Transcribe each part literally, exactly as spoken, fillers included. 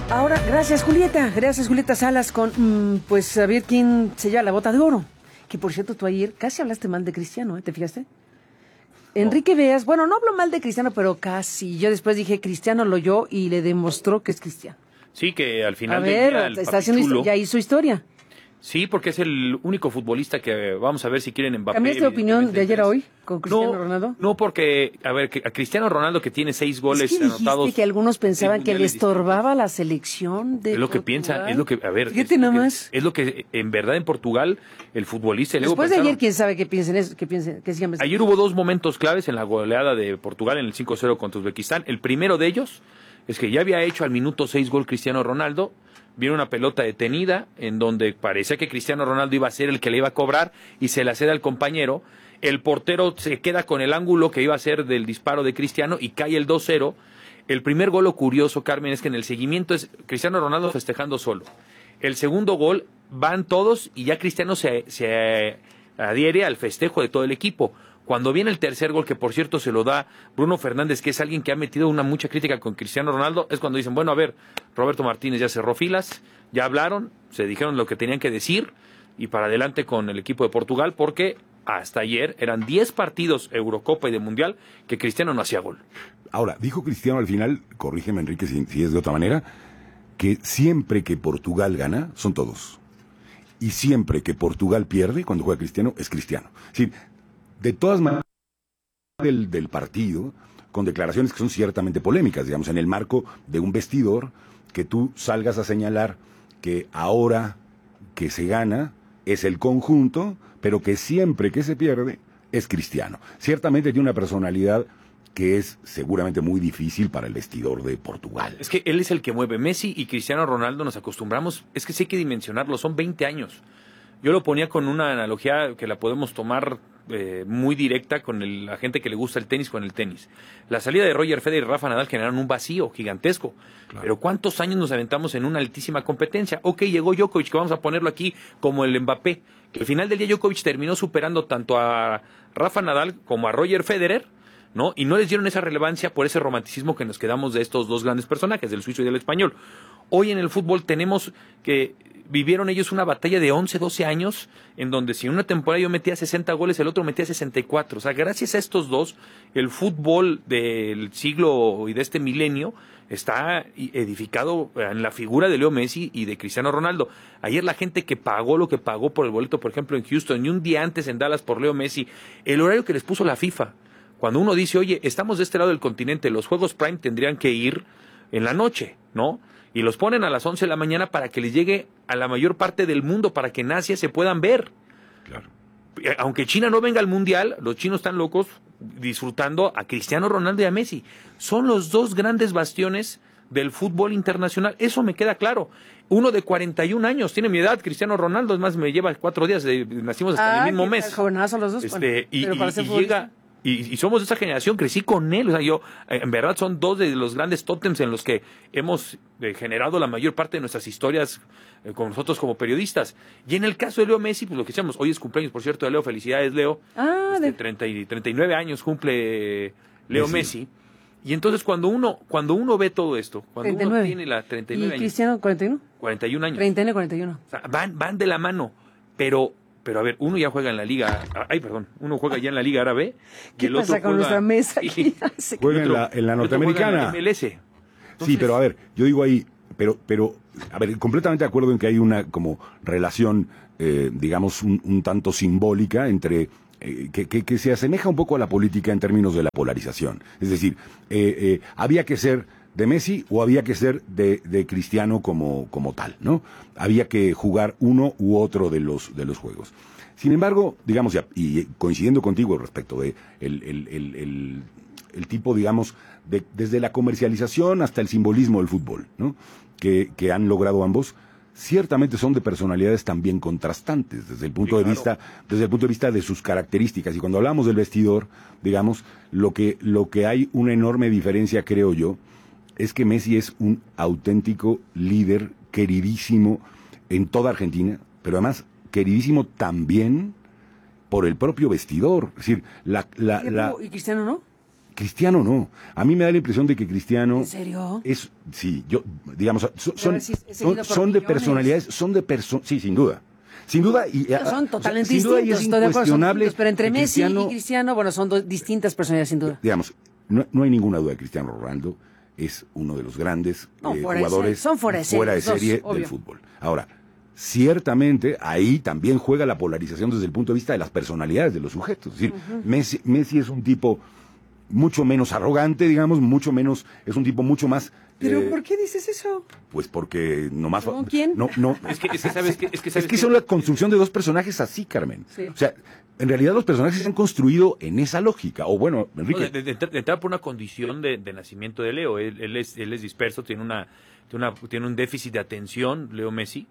Ahora, gracias Julieta, gracias Julieta Salas con, mmm, pues a ver quién se lleva la bota de oro. Que por cierto, tú ayer casi hablaste mal de Cristiano, ¿eh? ¿Te fijaste? Enrique Beas, bueno, no hablo mal de Cristiano, pero casi. Yo después dije, Cristiano lo oyó y le demostró que es Cristiano. Sí, que al final a ver, del día, está haciendo chulo, ya hizo historia. Sí, porque es el único futbolista que vamos a ver si quieren Mbappé. ¿Cambiaste de opinión de ayer a hoy con Cristiano no, Ronaldo? No, porque, a ver, que a Cristiano Ronaldo que tiene seis goles es que anotados. Que algunos pensaban que le estorbaba la selección de Es lo que Portugal. piensan, es lo que, a ver, Fíjate es, nada lo que, más. es lo que en verdad en Portugal el futbolista. Después de ayer, quién sabe qué piensen eso, qué piensen, qué sigan. Ayer hubo dos momentos claves en la goleada de Portugal en el cinco cero contra Uzbekistán. El primero de ellos es que ya había hecho al minuto seis gol Cristiano Ronaldo. Viene una pelota detenida en donde parecía que Cristiano Ronaldo iba a ser el que le iba a cobrar y se la cede al compañero. El portero se queda con el ángulo que iba a ser del disparo de Cristiano y cae el dos cero. El primer gol, lo curioso, Carmen, es que en el seguimiento es Cristiano Ronaldo festejando solo. El segundo gol van todos y ya Cristiano se, se adhiere al festejo de todo el equipo. Cuando viene el tercer gol, que por cierto se lo da Bruno Fernández, que es alguien que ha metido una mucha crítica con Cristiano Ronaldo, es cuando dicen, bueno, a ver, Roberto Martínez ya cerró filas, ya hablaron, se dijeron lo que tenían que decir, y para adelante con el equipo de Portugal, porque hasta ayer eran diez partidos Eurocopa y de Mundial que Cristiano no hacía gol. Ahora, dijo Cristiano al final, corrígeme Enrique si, si es de otra manera, que siempre que Portugal gana, son todos. Y siempre que Portugal pierde, cuando juega Cristiano, es Cristiano. Es decir, de todas maneras, del, del partido, con declaraciones que son ciertamente polémicas, digamos, en el marco de un vestidor, que tú salgas a señalar que ahora que se gana es el conjunto, pero que siempre que se pierde es Cristiano. Ciertamente tiene una personalidad que es seguramente muy difícil para el vestidor de Portugal. Es que él es el que mueve. Messi y Cristiano Ronaldo nos acostumbramos, es que sí hay que dimensionarlo, son veinte años. Yo lo ponía con una analogía que la podemos tomar eh, muy directa con el, la gente que le gusta el tenis con el tenis. La salida de Roger Federer y Rafa Nadal generaron un vacío gigantesco. Claro. Pero ¿cuántos años nos aventamos en una altísima competencia? Ok, llegó Djokovic, que vamos a ponerlo aquí como el Mbappé. Que al final del día Djokovic terminó superando tanto a Rafa Nadal como a Roger Federer, ¿no? Y no les dieron esa relevancia por ese romanticismo que nos quedamos de estos dos grandes personajes, del suizo y del español. Hoy en el fútbol tenemos que vivieron ellos una batalla de once, doce años, en donde si en una temporada yo metía sesenta goles, el otro metía sesenta y cuatro. O sea, gracias a estos dos, el fútbol del siglo y de este milenio está edificado en la figura de Leo Messi y de Cristiano Ronaldo. Ayer la gente que pagó lo que pagó por el boleto, por ejemplo, en Houston, y un día antes en Dallas por Leo Messi, el horario que les puso la FIFA. Cuando uno dice, oye, estamos de este lado del continente, los juegos Prime tendrían que ir en la noche, ¿no? Y los ponen a las once de la mañana para que les llegue a la mayor parte del mundo, para que en Asia se puedan ver. Claro. Aunque China no venga al Mundial, los chinos están locos disfrutando a Cristiano Ronaldo y a Messi. Son los dos grandes bastiones del fútbol internacional. Eso me queda claro. Uno de cuarenta y un años, tiene mi edad, Cristiano Ronaldo, es más, me lleva cuatro días, de, nacimos hasta ah, en el mismo mes. Jovenazo los dos. Este, bueno, y, pero para y, ser y llega... Y, y somos de esa generación, crecí con él, o sea, yo, en verdad son dos de los grandes tótems en los que hemos eh, generado la mayor parte de nuestras historias eh, con nosotros como periodistas. Y en el caso de Leo Messi, pues lo que decíamos, hoy es cumpleaños, por cierto, de Leo, felicidades Leo, ah, este, de... treinta y, treinta y nueve años cumple Leo Messi. Messi. Y entonces cuando uno cuando uno ve todo esto, cuando treinta y nueve. Uno tiene la treinta y nueve ¿Y años. ¿Y Cristiano cuarenta y uno? cuarenta y un años. treinta y nueve, cuarenta y uno. O sea, van, van de la mano, pero... Pero a ver, uno ya juega en la liga, ay perdón, uno juega ya en la liga árabe. ¿Qué el pasa otro con juega, nuestra mesa aquí? Sí, juega en la, en la norteamericana. En la M L S. Entonces, sí, pero a ver, yo digo ahí, pero, pero, a ver, completamente de acuerdo en que hay una como relación, eh, digamos, un, un tanto simbólica entre... Eh, que, que, que se asemeja un poco a la política en términos de la polarización. Es decir, eh, eh, había que ser de Messi o había que ser de, de Cristiano como, como tal, ¿no? Había que jugar uno u otro de los, de los juegos. Sin embargo, digamos, ya, y coincidiendo contigo respecto de el, el, el, el, el tipo, digamos, de, desde la comercialización hasta el simbolismo del fútbol, ¿no? Que, que han logrado ambos, ciertamente son de personalidades también contrastantes desde el punto sí, de claro. vista desde el punto de vista de sus características. Y cuando hablamos del vestidor, digamos, lo que lo que hay una enorme diferencia, creo yo, es que Messi es un auténtico líder queridísimo en toda Argentina, pero además queridísimo también por el propio vestidor. Es decir, la, la, ¿Y, la... ¿Y Cristiano no? Cristiano no. A mí me da la impresión de que Cristiano... ¿En serio? Es, sí, yo, digamos, son, son, si es seguido son, por son de millones. personalidades, son de personas... Sí, sin duda. Sin duda, y, Pero son totalmente sin duda, y distintos, es estoy de acuerdo, son incuestionable distintos, pero entre que Messi Cristiano- y Cristiano, bueno, son dos distintas personalidades sin duda. Digamos, no, no hay ninguna duda de Cristiano Ronaldo es uno de los grandes No, eh, fuera de jugadores serie, son fuera de serie, fuera de los dos, serie obvio. del fútbol. Ahora, ciertamente ahí también juega la polarización desde el punto de vista de las personalidades de los sujetos. Es decir, uh-huh. Messi, Messi es un tipo mucho menos arrogante, digamos, mucho menos, es un tipo mucho más... ¿Pero eh, por qué dices eso? Pues porque nomás... ¿Con quién? No, no, Es que, es que sabes que... Es que, sabes es que son la construcción de dos personajes así, Carmen. Sí. O sea, en realidad los personajes se han construido en esa lógica. O bueno, No, Enrique... de, de, de, de entrar por una condición de, de nacimiento de Leo. Él, él, es, él es disperso, tiene, una, tiene, una, tiene un déficit de atención, Leo Messi.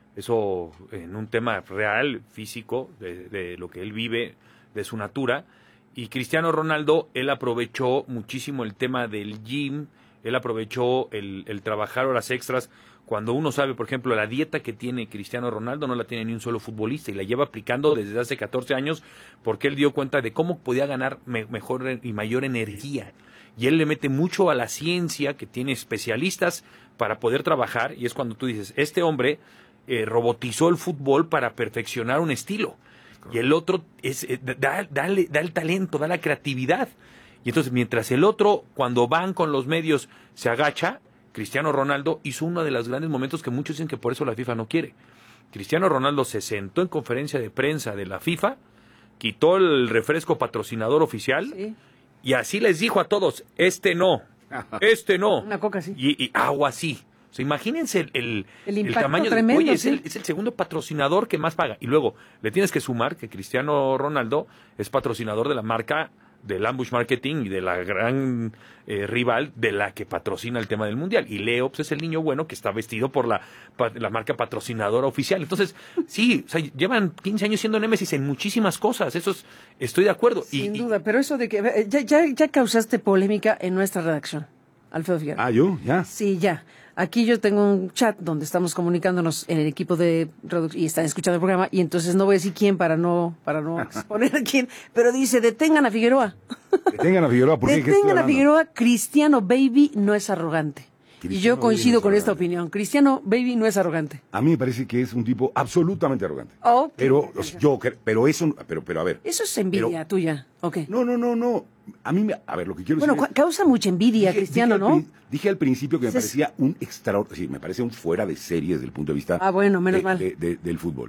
Eso en un tema real, físico, de, de lo que él vive, de su natura. Y Cristiano Ronaldo, él aprovechó muchísimo el tema del gym, él aprovechó el, el trabajar horas extras. Cuando uno sabe, por ejemplo, la dieta que tiene Cristiano Ronaldo no la tiene ni un solo futbolista y la lleva aplicando desde hace catorce años porque él dio cuenta de cómo podía ganar me, mejor y mayor energía. Y él le mete mucho a la ciencia, que tiene especialistas para poder trabajar, y es cuando tú dices, este hombre eh, robotizó el fútbol para perfeccionar un estilo. Y el otro es eh, da, da, da el talento, da la creatividad. Y entonces, mientras el otro, cuando van con los medios, se agacha, Cristiano Ronaldo hizo uno de los grandes momentos que muchos dicen que por eso la FIFA no quiere. Cristiano Ronaldo se sentó en conferencia de prensa de la FIFA, quitó el refresco patrocinador oficial, sí, y así les dijo a todos, este no, este no. Una coca así. Y, y agua así. O sea, imagínense el, el, el, el tamaño tremendo, de... Oye, sí. es, el, es el segundo patrocinador que más paga. Y luego le tienes que sumar que Cristiano Ronaldo es patrocinador de la marca del Ambush Marketing y de la gran eh, rival de la que patrocina el tema del Mundial. Y Leo pues, es el niño bueno que está vestido por la, pa, la marca patrocinadora oficial. Entonces, sí, o sea, llevan quince años siendo Némesis en muchísimas cosas. Eso es, estoy de acuerdo. Sin y, duda, pero eso de que... Ya, ya, ya causaste polémica en nuestra redacción, Alfredo Figueroa. Ah, ¿yo? ¿Ya? Sí, ya. Aquí yo tengo un chat donde estamos comunicándonos en el equipo de reducción y están escuchando el programa y entonces no voy a decir quién para no para no exponer a quién, pero dice, detengan a Figueroa. Detengan a Figueroa, ¿por qué? Detengan a Figueroa, Cristiano Baby no es arrogante. Cristiano y yo coincido con esta opinión. Cristiano Baby no es arrogante. A mí me parece que es un tipo absolutamente arrogante. Okay. Pero yo pero eso pero pero a ver. Eso es envidia pero, tuya. Okay. No, no, no, no. A mí me, a ver, lo que quiero bueno, decir Bueno, causa mucha envidia, dije, Cristiano, dije ¿no? Al, dije al principio que me sí, parecía un extraordinario, sí, me parece un fuera de serie desde el punto de vista ah, bueno, menos de, mal. De, de, del fútbol.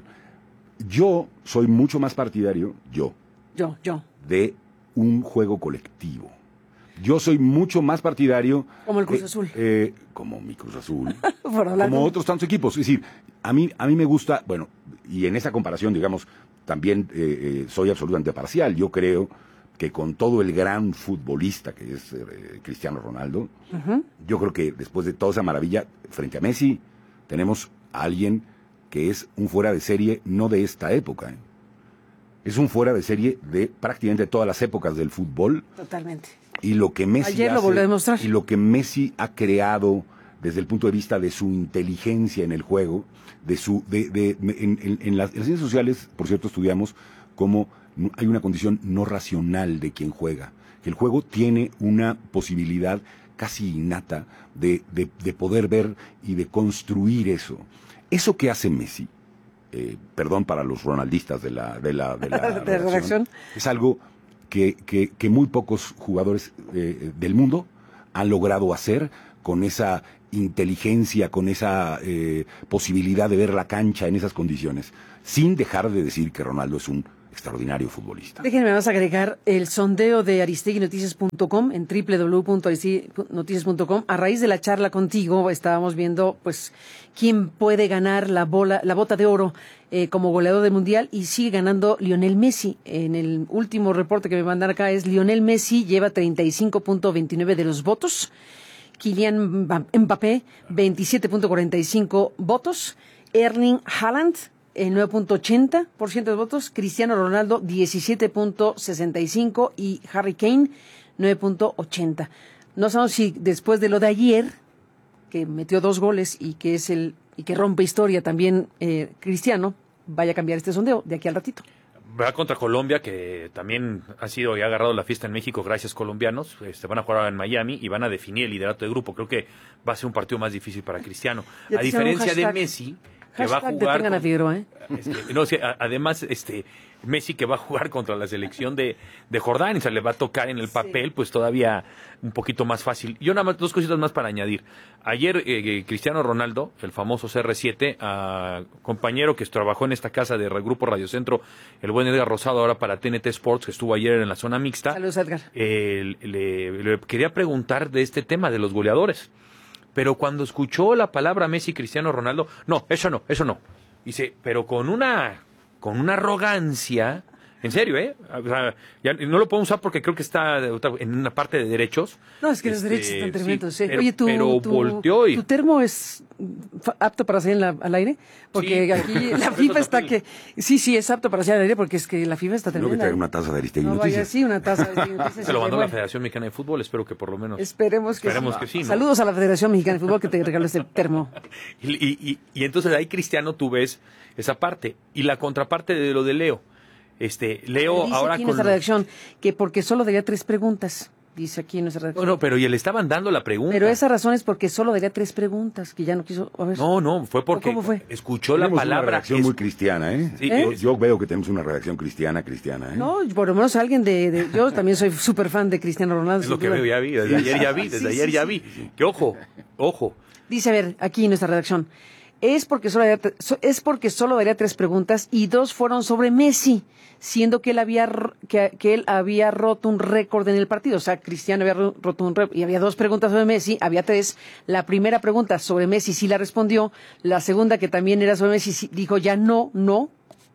Yo soy mucho más partidario, yo, yo, yo, de un juego colectivo. Yo soy mucho más partidario... Como el Cruz eh, Azul. Eh, como mi Cruz Azul. como otros tantos equipos. Es decir, a mí, a mí me gusta... Bueno, y en esa comparación, digamos, también eh, eh, soy absolutamente parcial. Yo creo que con todo el gran futbolista que es eh, Cristiano Ronaldo, uh-huh. yo creo que después de toda esa maravilla, frente a Messi, tenemos a alguien que es un fuera de serie, no de esta época, ¿eh? Es un fuera de serie de prácticamente todas las épocas del fútbol. Totalmente. Y lo que Messi Ayer lo hace, volvió a demostrar. Y lo que Messi ha creado desde el punto de vista de su inteligencia en el juego, de su, de, de, de en, en, en, las, en las ciencias sociales, por cierto, estudiamos cómo hay una condición no racional de quien juega. Que el juego tiene una posibilidad casi innata de, de, de poder ver y de construir eso. Eso que hace Messi, eh, perdón para los ronaldistas de la, de la, de la de redacción, redacción, es algo que, que, que muy pocos jugadores eh, del mundo han logrado hacer con esa inteligencia, con esa eh, posibilidad de ver la cancha en esas condiciones, sin dejar de decir que Ronaldo es un extraordinario futbolista. Déjenme más agregar el sondeo de aristegui noticias punto com en doble u doble u doble u punto aristegui noticias punto com. A raíz de la charla contigo estábamos viendo pues quién puede ganar la bola, la bota de oro eh, como goleador del mundial y sigue ganando Lionel Messi. En el último reporte que me mandan acá es Lionel Messi lleva treinta y cinco punto veintinueve de los votos, Kylian Mbappé veintisiete punto cuarenta y cinco votos, Erling Haaland el nueve punto ochenta por ciento de votos, Cristiano Ronaldo diecisiete punto sesenta y cinco y Harry Kane nueve punto ochenta. No sabemos si después de lo de ayer, que metió dos goles y que es el y que rompe historia también eh, Cristiano, vaya a cambiar este sondeo de aquí al ratito. va contra Colombia, que también ha sido y ha agarrado la fiesta en México, gracias colombianos. Este, van a jugar ahora en Miami y van a definir el liderato de grupo. Creo que va a ser un partido más difícil para Cristiano. Ya A te hicieron un diferencia de hashtag. Messi, que va a Hashtag jugar... detengan a con- Figueroa, ¿eh? es que, no, sí, a- además, este Messi que va a jugar contra la selección de, de Jordania, o sea, le va a tocar en el papel, pues todavía un poquito más fácil. Yo nada más, dos cositas más para añadir. Ayer, eh, Cristiano Ronaldo, el famoso C R siete, a compañero que trabajó en esta casa de Grupo Radio Centro, el buen Edgar Rosado, ahora para T N T Sports, que estuvo ayer en la zona mixta. Saludos, Edgar. Eh, le, le quería preguntar de este tema de los goleadores. Pero cuando escuchó la palabra Messi, Cristiano Ronaldo, no, eso no, eso no. Dice, pero con una, con una arrogancia, en serio, ¿eh? O sea, ya no lo puedo usar porque creo que está en una parte de derechos. No, es que los Este, derechos están tremendos. sí, ¿eh? pero, Oye, tu, pero tu, volteó y... tu termo es fa- apto para salir en la- al aire, porque Sí. aquí la FIFA está que... Sí, sí, es apto para salir al aire porque es que la FIFA está Creo que tremenda. trae una taza de Aristegui No vaya, Noticias. sí, una taza. de noticias Se lo y mandó bueno, la Federación Mexicana de Fútbol, espero que por lo menos... Esperemos que Esperemos sí. que sí, ¿no? Saludos a la Federación Mexicana de Fútbol que te regaló este termo. Y, y, y, y entonces ahí, Cristiano, tú ves esa parte. Y la contraparte de lo de Leo. Este, Leo Dice ahora aquí en con... nuestra redacción que porque solo daría tres preguntas. Dice aquí en nuestra redacción. Bueno, pero y le estaban dando la pregunta. Pero esa razón es porque solo daría tres preguntas, que ya no quiso... A ver. No, no, fue porque ¿Cómo fue? escuchó la Tenemos una palabra... redacción es- muy cristiana, ¿eh? Sí, Yo, es- yo veo que tenemos una redacción cristiana, cristiana, ¿eh? No, por lo menos alguien de, de- yo también soy súper fan de Cristiano Ronaldo. Es lo sin que duda. veo, ya vi, desde ayer ya vi, desde Sí, ayer sí, ya sí. vi. Que ojo, ojo. Dice, a ver, aquí en nuestra redacción, es porque solo daría, tre- so- es porque solo daría tres preguntas y dos fueron sobre Messi, siendo que él había r- que, que él había roto un récord en el partido. O sea, Cristiano había ro- roto un récord y había dos preguntas sobre Messi, había tres. La primera pregunta sobre Messi sí la respondió, la segunda que también era sobre Messi sí, dijo ya no, no.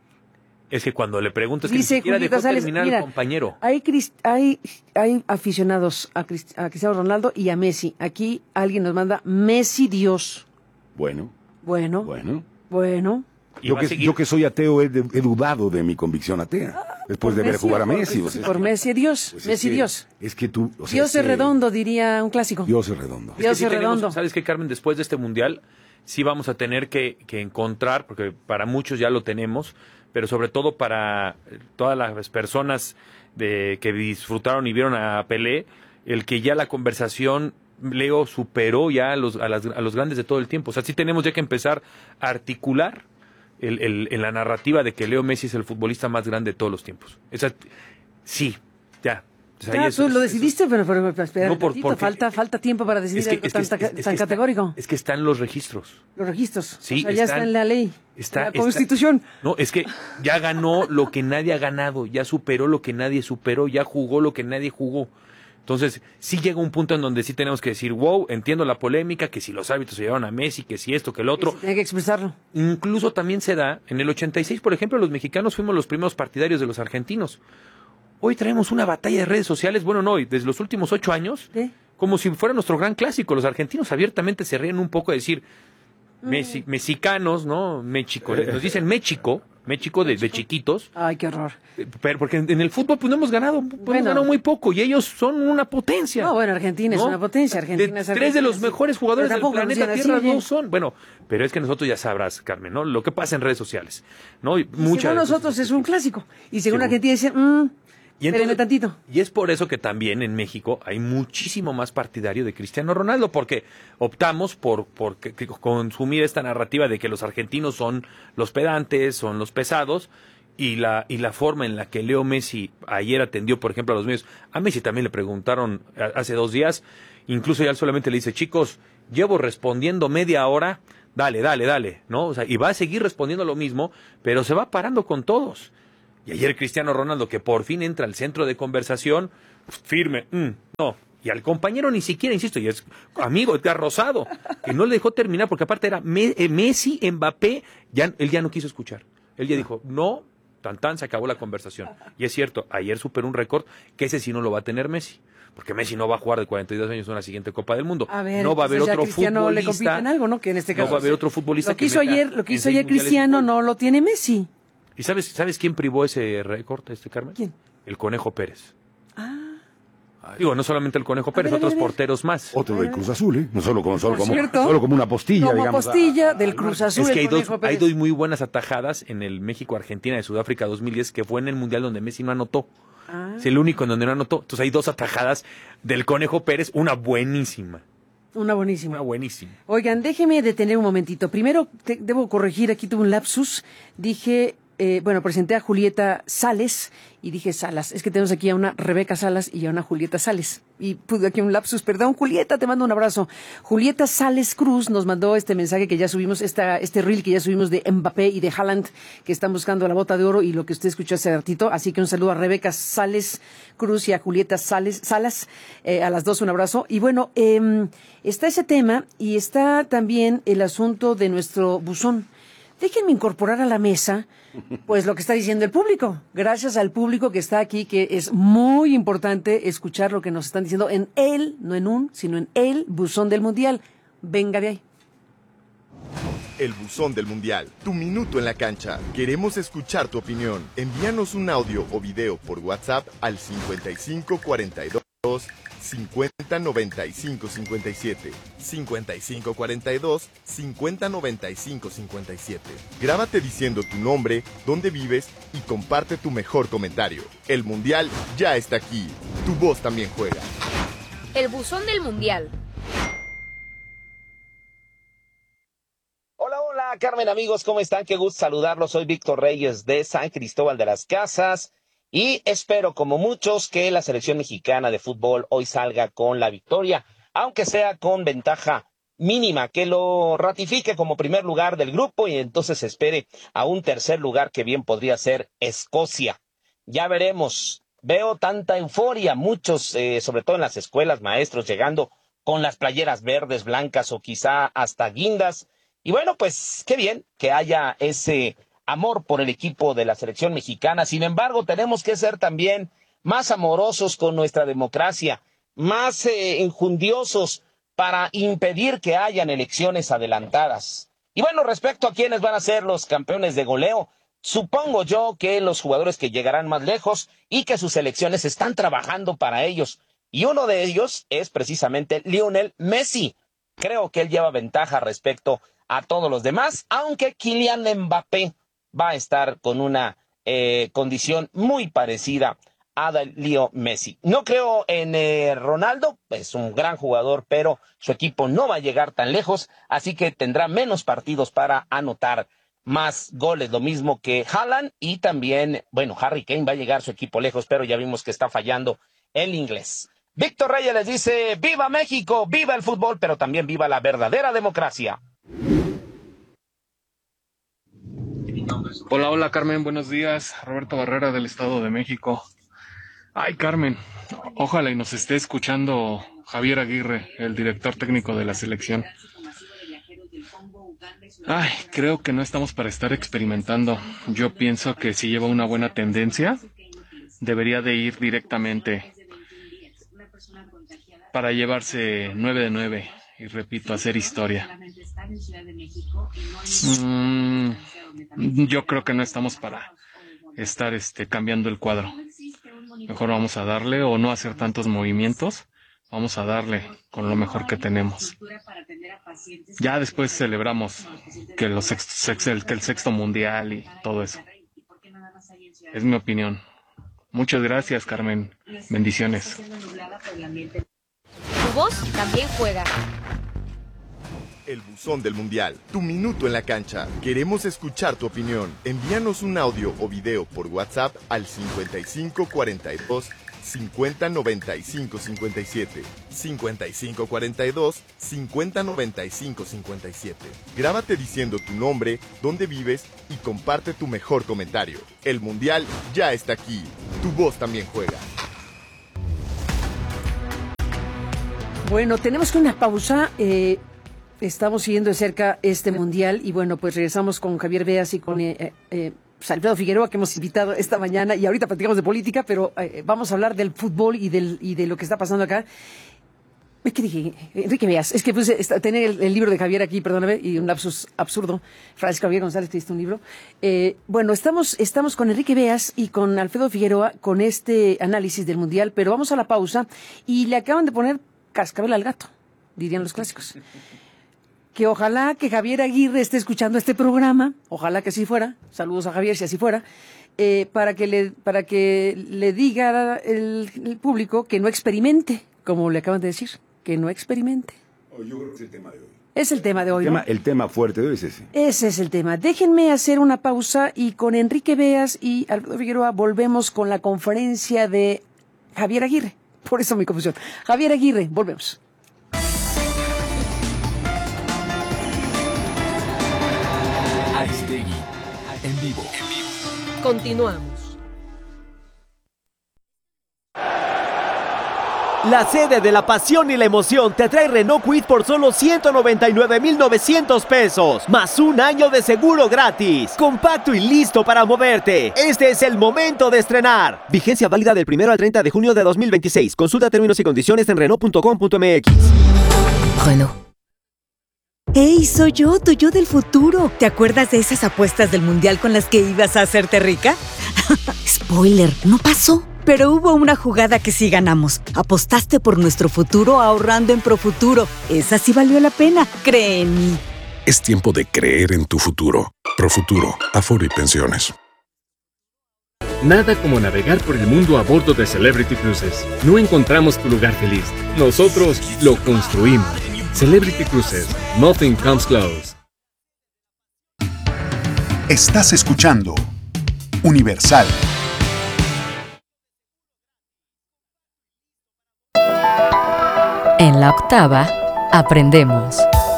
Es que cuando le preguntas que ni Dice siquiera Julieta dejó Sales, terminar mira, al compañero. Hay, cris- hay, hay aficionados a, Crist- a Cristiano Ronaldo y a Messi. Aquí alguien nos manda Messi Dios. Bueno, Bueno, bueno. bueno. Y Yo va a que, seguir. yo que soy ateo he, de- he dudado de mi convicción atea. Después de Por ver jugar a por- Messi. o sea, Por Messi Dios, pues es Messi que- Dios. Es que tú... o sea, Dios es que- redondo, diría un clásico. Dios es redondo. Es que Dios sí es tenemos- redondo. ¿Sabes qué, Carmen? Después de este mundial, sí vamos a tener que, que encontrar, porque para muchos ya lo tenemos, pero sobre todo para todas las personas de, que disfrutaron y vieron a Pelé, el que ya la conversación, Leo, superó ya a los, a, las- a los grandes de todo el tiempo. O sea, sí tenemos ya que empezar a articular el, el- en la narrativa de que Leo Messi es el futbolista más grande de todos los tiempos. Esa, sí, ya. O sea, Ya, ahí tú eso- lo eso- decidiste, pero, pero, pero espera No, un por- tantito, porque- falta, falta tiempo para decidir es que, algo es que- tan, es que- tan es que está- categórico. es que están los registros. Los registros. Sí, o sea, ya están- está en la ley, está- en la está- Constitución. No, es que ya ganó lo que nadie ha ganado, ya superó lo que nadie superó, ya jugó lo que nadie jugó. Entonces, sí llega un punto en donde sí tenemos que decir, wow, entiendo la polémica, que si los árbitros se llevaron a Messi, que si esto, que el otro. Tiene que expresarlo. Incluso también se da, en el ochenta y seis, por ejemplo, los mexicanos fuimos los primeros partidarios de los argentinos. Hoy traemos una batalla de redes sociales, bueno, no, desde los últimos ocho años, ¿Sí? como si fuera nuestro gran clásico. Los argentinos abiertamente se ríen un poco de decir, mexi- mexicanos, ¿no? México, nos dicen México, México de, de chiquitos, Ay, qué horror. eh, pero porque en en el fútbol pues no hemos ganado, pues, Bueno. hemos ganado muy poco y ellos son una potencia. No, bueno, Argentina es ¿no? una potencia. Argentina De es tres de Argentina, los sí. mejores jugadores Pero del tampoco planeta nos Tierra decían así, no oye. son. Bueno, pero es que nosotros ya sabrás, Carmen, ¿no? Lo que pasa en redes sociales, ¿no? Y Y muchas según veces- nosotros es un clásico. Y según Según- Argentina dicen, mmm, Y espérenme entonces- tantito. Y es por eso que también en México hay muchísimo más partidario de Cristiano Ronaldo, porque optamos por, por que- que consumir esta narrativa de que los argentinos son los pedantes, son los pesados, y la, y la forma en la que Leo Messi ayer atendió, por ejemplo, a los medios. A Messi también le preguntaron a- hace dos días, incluso ya él solamente le dice, chicos, llevo respondiendo media hora, dale, dale, dale, ¿no? O sea, y va a seguir respondiendo lo mismo, pero se va parando con todos. Y ayer Cristiano Ronaldo, que por fin entra al centro de conversación, firme, mm, no. Y al compañero ni siquiera, insisto, y es amigo, Edgar Rosado, que no le dejó terminar, porque aparte era Me- eh, Messi, Mbappé, ya, él ya no quiso escuchar. Él ya dijo, no, tan tan, se acabó la conversación. Y es cierto, ayer superó un récord, que ese sí no lo va a tener Messi. Porque Messi no va a jugar de cuarenta y dos años en la siguiente Copa del Mundo. A ver, no va a haber entonces ya otro Cristiano le compite futbolista. en algo, ¿no? Que en este no caso va a haber sí. otro futbolista Lo que hizo meta ayer, lo que en hizo seis ayer mundiales de Cristiano fútbol. no lo tiene Messi. ¿Y sabes, sabes quién privó ese récord, este Carmen? ¿Quién? El Conejo Pérez. Ah, Digo, no solamente el Conejo Pérez, ver, a ver, otros a ver. porteros más. Otro del Cruz Azul, ¿eh? No solo como, solo Por como, cierto, solo como una postilla, Como digamos. postilla a- del al Cruz margen. Azul. Es que hay el dos, Conejo hay Pérez. dos muy buenas atajadas en el México-Argentina de Sudáfrica dos mil diez, que fue en el Mundial donde Messi no anotó. Ah. Es el único en donde no anotó. Entonces hay dos atajadas del Conejo Pérez, una buenísima. Una buenísima. Una buenísima. Oigan, déjeme detener un momentito. Primero, te- debo corregir, aquí tuve un lapsus. Dije, eh, bueno, presenté a Julieta Sales y dije Salas. Es que tenemos aquí a una Rebeca Salas y a una Julieta Sales. Y pude aquí un lapsus, perdón, Julieta, te mando un abrazo. Julieta Sales Cruz nos mandó este mensaje que ya subimos, esta, este reel que ya subimos de Mbappé y de Haaland, que están buscando la bota de oro y lo que usted escuchó hace ratito. Así que un saludo a Rebeca Sales Cruz y a Julieta Sales, Salas, eh, a las dos un abrazo. Y bueno, eh, está ese tema y está también el asunto de nuestro buzón. Déjenme incorporar a la mesa, pues lo que está diciendo el público. Gracias al público que está aquí, que es muy importante escuchar lo que nos están diciendo en el, no en un, sino en el buzón del mundial. Venga de ahí. El buzón del mundial, tu minuto en la cancha. Queremos escuchar tu opinión. Envíanos un audio o video por WhatsApp al cincuenta y cinco cuarenta y dos cincuenta noventa y cinco cincuenta y siete. cincuenta y cinco cuarenta y dos cincuenta noventa y cinco cincuenta y siete. Grábate diciendo tu nombre, dónde vives y comparte tu mejor comentario. El mundial ya está aquí. Tu voz también juega. El buzón del mundial. Hola, hola, Carmen, amigos, ¿cómo están? Qué gusto saludarlos. Soy Víctor Reyes de San Cristóbal de las Casas y espero, como muchos, que la selección mexicana de fútbol hoy salga con la victoria, aunque sea con ventaja mínima, que lo ratifique como primer lugar del grupo y entonces espere a un tercer lugar que bien podría ser Escocia. Ya veremos. Veo tanta euforia, muchos, eh, sobre todo en las escuelas, maestros llegando con las playeras verdes, blancas o quizá hasta guindas. Y bueno, pues qué bien que haya ese amor por el equipo de la selección mexicana. Sin embargo, tenemos que ser también más amorosos con nuestra democracia, más eh, enjundiosos para impedir que hayan elecciones adelantadas. Y bueno, respecto a quiénes van a ser los campeones de goleo, supongo yo que los jugadores que llegarán más lejos y que sus selecciones están trabajando para ellos. Y uno de ellos es precisamente Lionel Messi. Creo que él lleva ventaja respecto a todos los demás, aunque Kylian Mbappé va a estar con una eh, condición muy parecida a la de Leo Messi. No creo en eh, Ronaldo, es un gran jugador, pero su equipo no va a llegar tan lejos, así que tendrá menos partidos para anotar más goles, lo mismo que Haaland y también, bueno, Harry Kane va a llegar su equipo lejos, pero ya vimos que está fallando el inglés. Víctor Reyes les dice, ¡viva México! ¡Viva el fútbol! Pero también ¡viva la verdadera democracia! Hola, hola Carmen, buenos días. Roberto Barrera del Estado de México. Ay, Carmen, ojalá y nos esté escuchando Javier Aguirre, el director técnico de la selección. Ay, creo que no estamos para estar experimentando. Yo pienso que si lleva una buena tendencia, debería de ir directamente para llevarse nueve de nueve y repito, hacer historia. Mm, yo creo que no estamos para estar este, cambiando el cuadro. Mejor vamos a darle o no hacer tantos movimientos. Vamos a darle con lo mejor que tenemos. Ya después celebramos que, los sexto, sex, el, que el sexto mundial y todo eso. Es mi opinión. Muchas gracias, Carmen. Bendiciones. Tu voz también juega. El buzón del mundial, tu minuto en la cancha. Queremos escuchar tu opinión. Envíanos un audio o video por WhatsApp al cincuenta y cinco cuarenta y dos cincuenta noventa y cinco cincuenta y siete. cincuenta y cinco cuarenta y dos cincuenta noventa y cinco cincuenta y siete. Grábate diciendo tu nombre, dónde vives y comparte tu mejor comentario. El mundial ya está aquí. Tu voz también juega. Bueno, tenemos que una pausa. Eh, estamos siguiendo de cerca este mundial y bueno, pues regresamos con Javier Beas y con eh, eh, Alfredo Figueroa, que hemos invitado esta mañana, y ahorita platicamos de política, pero eh, vamos a hablar del fútbol y, del, y de lo que está pasando acá. ¿Qué dije? Enrique Veas. Es que puse esta- tener el, el libro de Javier aquí, perdóname, y un lapsus absurdo. Francisco Javier González, que hiciste un libro. Eh, bueno, estamos, estamos con Enrique Veas y con Alfredo Figueroa con este análisis del Mundial, pero vamos a la pausa y le acaban de poner cascabel al gato, dirían los clásicos. Que ojalá que Javier Aguirre esté escuchando este programa, ojalá que así fuera, saludos a Javier si así fuera, eh, para que le, para que le diga el, el público que no experimente, como le acaban de decir. Que no experimente. Yo creo que es el tema de hoy. Es el tema de hoy, El tema, ¿no? el tema fuerte de hoy es ese. Ese es el tema. Déjenme hacer una pausa y con Enrique Veas y Alfredo Figueroa volvemos con la conferencia de Javier Aguirre. Por eso mi confusión. Javier Aguirre, volvemos. Aristegui, en vivo. Continuamos. La sede de la pasión y la emoción te trae Renault Kwid por solo ciento noventa y nueve mil novecientos pesos, más un año de seguro gratis. Compacto y listo para moverte. Este es el momento de estrenar. Vigencia válida del primero al treinta de junio de dos mil veintiséis. Consulta términos y condiciones en Renault punto com punto m x. Renault. ¡Hey, soy yo, tu yo del futuro! ¿Te acuerdas de esas apuestas del Mundial con las que ibas a hacerte rica? Spoiler, no pasó. Pero hubo una jugada que sí ganamos. Apostaste por nuestro futuro ahorrando en Profuturo. Esa sí valió la pena, cree en mí. Es tiempo de creer en tu futuro. Profuturo, Afore y Pensiones. Nada como navegar por el mundo a bordo de Celebrity Cruises. No encontramos tu lugar feliz. Nosotros lo construimos. Celebrity Cruises. Nothing comes close. Estás escuchando Universal. En la octava, aprendemos.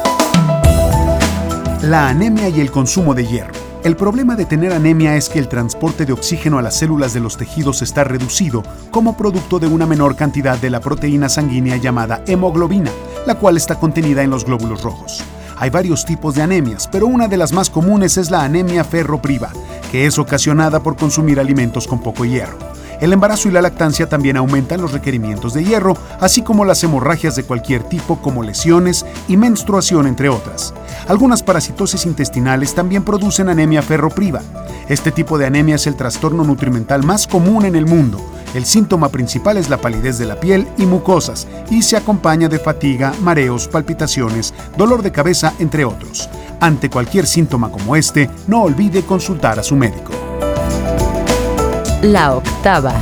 La anemia y el consumo de hierro. El problema de tener anemia es que el transporte de oxígeno a las células de los tejidos está reducido como producto de una menor cantidad de la proteína sanguínea llamada hemoglobina, la cual está contenida en los glóbulos rojos. Hay varios tipos de anemias, pero una de las más comunes es la anemia ferropriva, que es ocasionada por consumir alimentos con poco hierro. El embarazo y la lactancia también aumentan los requerimientos de hierro, así como las hemorragias de cualquier tipo como lesiones y menstruación, entre otras. Algunas parasitosis intestinales también producen anemia ferropriva. Este tipo de anemia es el trastorno nutrimental más común en el mundo. El síntoma principal es la palidez de la piel y mucosas, y se acompaña de fatiga, mareos, palpitaciones, dolor de cabeza, entre otros. Ante cualquier síntoma como este, no olvide consultar a su médico. La octava.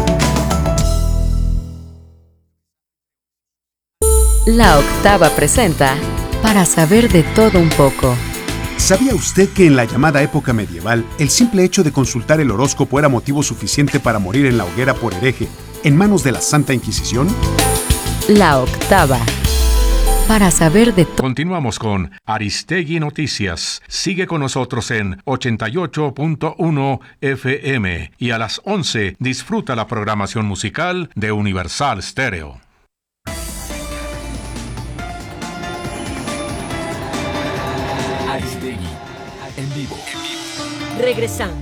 La octava presenta Para saber de todo un poco. ¿Sabía usted que en la llamada época medieval, el simple hecho de consultar el horóscopo era motivo suficiente para morir en la hoguera por hereje, en manos de la Santa Inquisición? La octava. Para saber de todo. Continuamos con Aristegui Noticias. Sigue con nosotros en ochenta y ocho punto uno F M y a las once disfruta la programación musical de Universal Stereo. Aristegui, en vivo. Regresamos.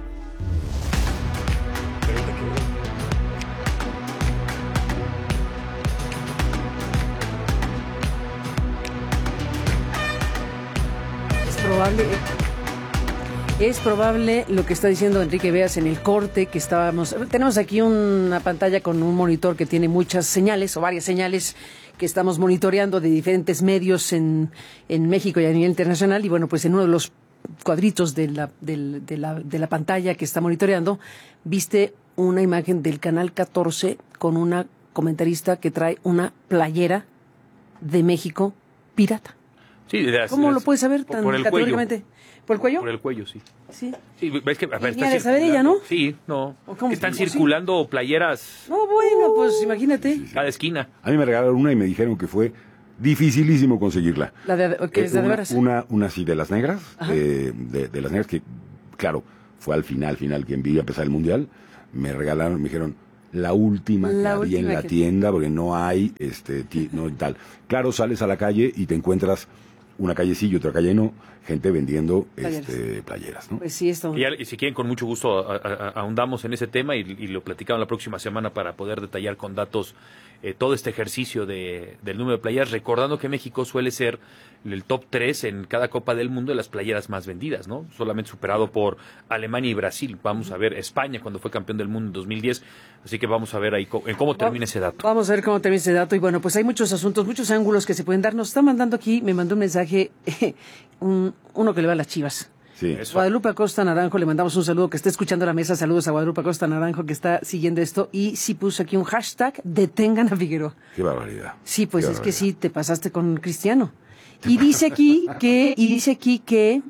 Es probable, es probable lo que está diciendo Enrique Veas en el corte que estábamos. Tenemos aquí una pantalla con un monitor que tiene muchas señales o varias señales que estamos monitoreando de diferentes medios en, en México y a nivel internacional. Y bueno, pues en uno de los cuadritos de la, del- de la, de la pantalla que está monitoreando, viste una imagen del canal catorce con una comentarista que trae una playera de México pirata. Sí, de las- ¿Cómo las- lo puedes saber por- tan por el cuello. categóricamente? ¿Por el cuello? Por el cuello, sí. Sí. Sí, ves que, a ver, Y ha está de saber ella, circulando- ¿no? Sí, no. ¿O cómo? Que están ¿O sí? circulando playeras No, bueno, pues imagínate. cada esquina. A mí me regalaron una y me dijeron que fue dificilísimo conseguirla. La de, que Eh, es de, de una, veras. una, una sí de las negras, Ajá. eh, de, de las negras que, claro, fue al final, final, que vi a empezar el mundial, me regalaron, me dijeron, la última que La había en última la que- tienda, porque no hay, este, ti- no y tal. Claro, sales a la calle y te encuentras una calle sí y otra calle no, gente vendiendo Playeras. este, playeras, ¿no? Pues sí, esto. Y, ya- y si quieren, con mucho gusto a- a- a- ahondamos en ese tema y, y lo platicamos la próxima semana para poder detallar con datos eh, todo este ejercicio de, del número de playeras, recordando que México suele ser el top tres en cada Copa del Mundo de las playeras más vendidas, ¿no? Solamente superado por Alemania y Brasil. Vamos a ver España cuando fue campeón del mundo en dos mil diez, así que vamos a ver ahí cómo, cómo termina ese dato. Vamos a ver cómo termina ese dato y bueno, pues hay muchos asuntos, muchos ángulos que se pueden dar. Nos está mandando aquí, me mandó un mensaje, un, uno que le va a las Chivas. Sí. Guadalupe Acosta Naranjo, le mandamos un saludo, que está escuchando la mesa. Saludos a Guadalupe Acosta Naranjo, que está siguiendo esto. Y sí puso aquí un hashtag, detengan a Figueroa. Qué barbaridad. Sí, pues Qué es barbaridad. que sí, te pasaste con Cristiano. Y dice aquí que, y dice aquí que,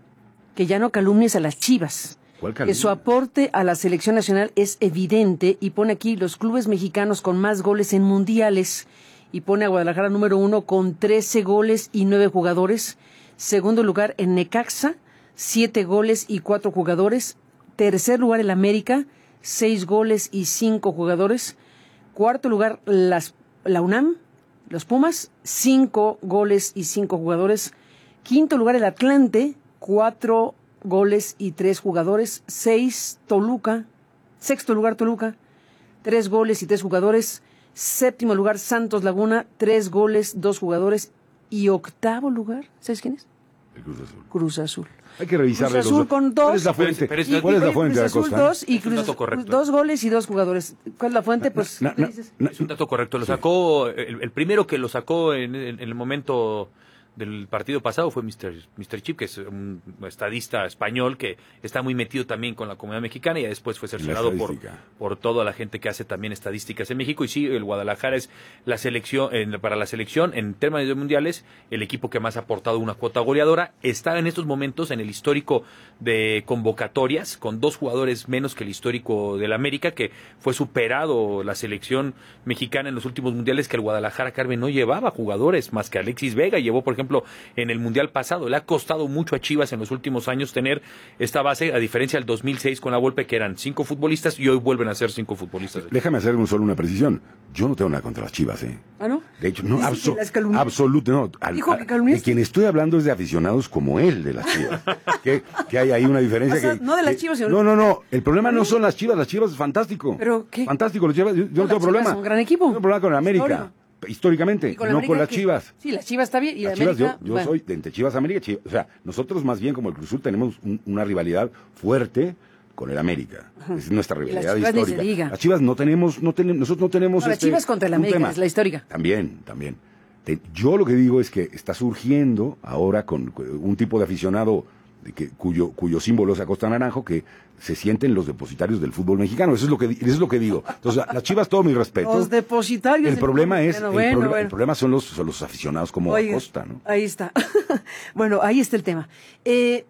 que ya no calumnies a las Chivas. ¿Cuál Que calumnia? su aporte a la selección nacional es evidente y pone aquí los clubes mexicanos con más goles en mundiales y pone a Guadalajara número uno con trece goles y nueve jugadores. Segundo lugar en Necaxa, siete goles y cuatro jugadores. Tercer lugar el América, seis goles y cinco jugadores. Cuarto lugar las, la UNAM, los Pumas, cinco goles y cinco jugadores. Quinto lugar el Atlante, cuatro goles y tres jugadores. Seis Toluca, sexto lugar Toluca, tres goles y tres jugadores. Séptimo lugar Santos Laguna, tres goles, dos jugadores. Y octavo lugar, ¿sabes quién es? El Cruz Azul. Cruz Azul. Hay que revisarle Cruz Azul los... con dos. ¿Cuál es la fuente? Pero es- pero es- ¿Cuál es la Cruz fuente de Azul Acosta? dos y Es un Cruz- dato correcto. dos goles y dos jugadores. ¿Cuál es la fuente? Pues, Na- ¿qué na- dices? na- Es un dato correcto. Lo sacó, el, el primero que lo sacó en, en- en el momento del partido pasado fue mister mister Chip, que es un estadista español que está muy metido también con la comunidad mexicana y después fue cerciorado por, estadística. por toda la gente que hace también estadísticas en México. Y sí, el Guadalajara es la selección, en- para la selección, en términos de mundiales, el equipo que más ha aportado una cuota goleadora. Está en estos momentos en el histórico de convocatorias, con dos jugadores menos que el histórico del América, que fue superado la selección mexicana en los últimos mundiales, que el Guadalajara, Carmen, no llevaba jugadores más que Alexis Vega. Llevó, por ejemplo, en el mundial pasado. Le ha costado mucho a Chivas en los últimos años tener esta base, a diferencia del dos mil seis con la Volpe, que eran cinco futbolistas, y hoy vuelven a ser cinco futbolistas. Déjame hacer un solo una precisión. Yo no tengo nada contra las Chivas, ¿eh? ¿Ah, no? De hecho, no, Dice abso- que las calumnió. absoluto, no. Al- Dijo que al- calumniaste. de quien estoy hablando es de aficionados como él de las Chivas. que, que hay ahí una diferencia. O sea, que, no de las que- Chivas, sino- No, no, no. El problema no son las Chivas. Las Chivas es fantástico. ¿Pero qué? Fantástico. Las Chivas, yo, yo no las tengo problema. Chivas son un gran equipo. No tengo problema con el América. Histórico. Históricamente, ¿Y con no América con las qué? Chivas. Sí, las Chivas está bien. Y Las la Chivas, América, yo, yo bueno. soy de entre Chivas América. Chivas- o sea, nosotros más bien como el Cruz Azul tenemos un- una rivalidad fuerte con el América. Es nuestra Y las rivalidad Chivas ni se histórica. diga. Las Chivas no tenemos, no tenemos, nosotros no tenemos No, las este, Chivas contra el un América, tema. es la histórica. También, también. Te- yo lo que digo es que está surgiendo ahora con con un tipo de aficionado de que, cuyo, cuyo símbolo es Acosta Naranjo, que se sienten los depositarios del fútbol mexicano. Eso es lo que, eso es lo que digo. Entonces, las Chivas, todo mi respeto. Los depositarios. El del problema fútbol es, mexicano. el, Bueno, problema, bueno. el problema son los, son los aficionados como Oiga, Acosta, ¿no? Ahí está. Bueno, ahí está el tema. Eh,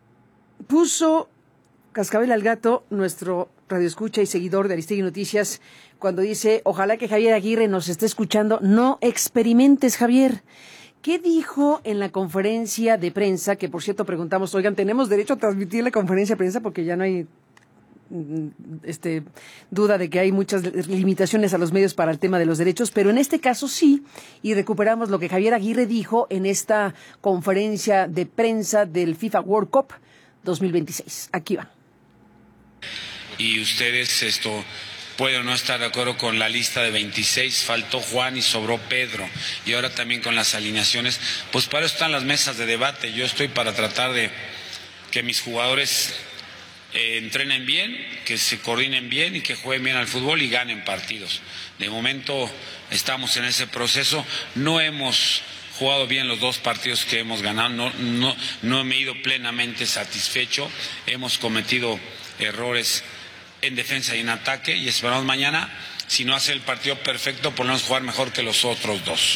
puso Cascabel al Gato, nuestro radioescucha y seguidor de Aristegui Noticias, cuando dice, ojalá que Javier Aguirre nos esté escuchando. No experimentes, Javier. ¿Qué dijo en la conferencia de prensa? Que, por cierto, preguntamos, oigan, ¿tenemos derecho a transmitir la conferencia de prensa? Porque ya no hay mm, este, duda de que hay muchas limitaciones a los medios para el tema de los derechos, pero en este caso sí, y recuperamos lo que Javier Aguirre dijo en esta conferencia de prensa del FIFA World Cup dos mil veintiséis. Aquí va. Y ustedes esto pueden no estar de acuerdo con la lista de veintiséis, faltó Juan y sobró Pedro, y ahora también con las alineaciones, pues para eso están las mesas de debate. Yo estoy para tratar de que mis jugadores eh, entrenen bien, que se coordinen bien y que jueguen bien al fútbol y ganen partidos. De momento estamos en ese proceso, no hemos jugado bien los dos partidos que hemos ganado, no, no, no me he ido plenamente satisfecho, hemos cometido errores en defensa y en ataque, y esperamos mañana, si no hace el partido perfecto, por lo menos jugar mejor que los otros dos.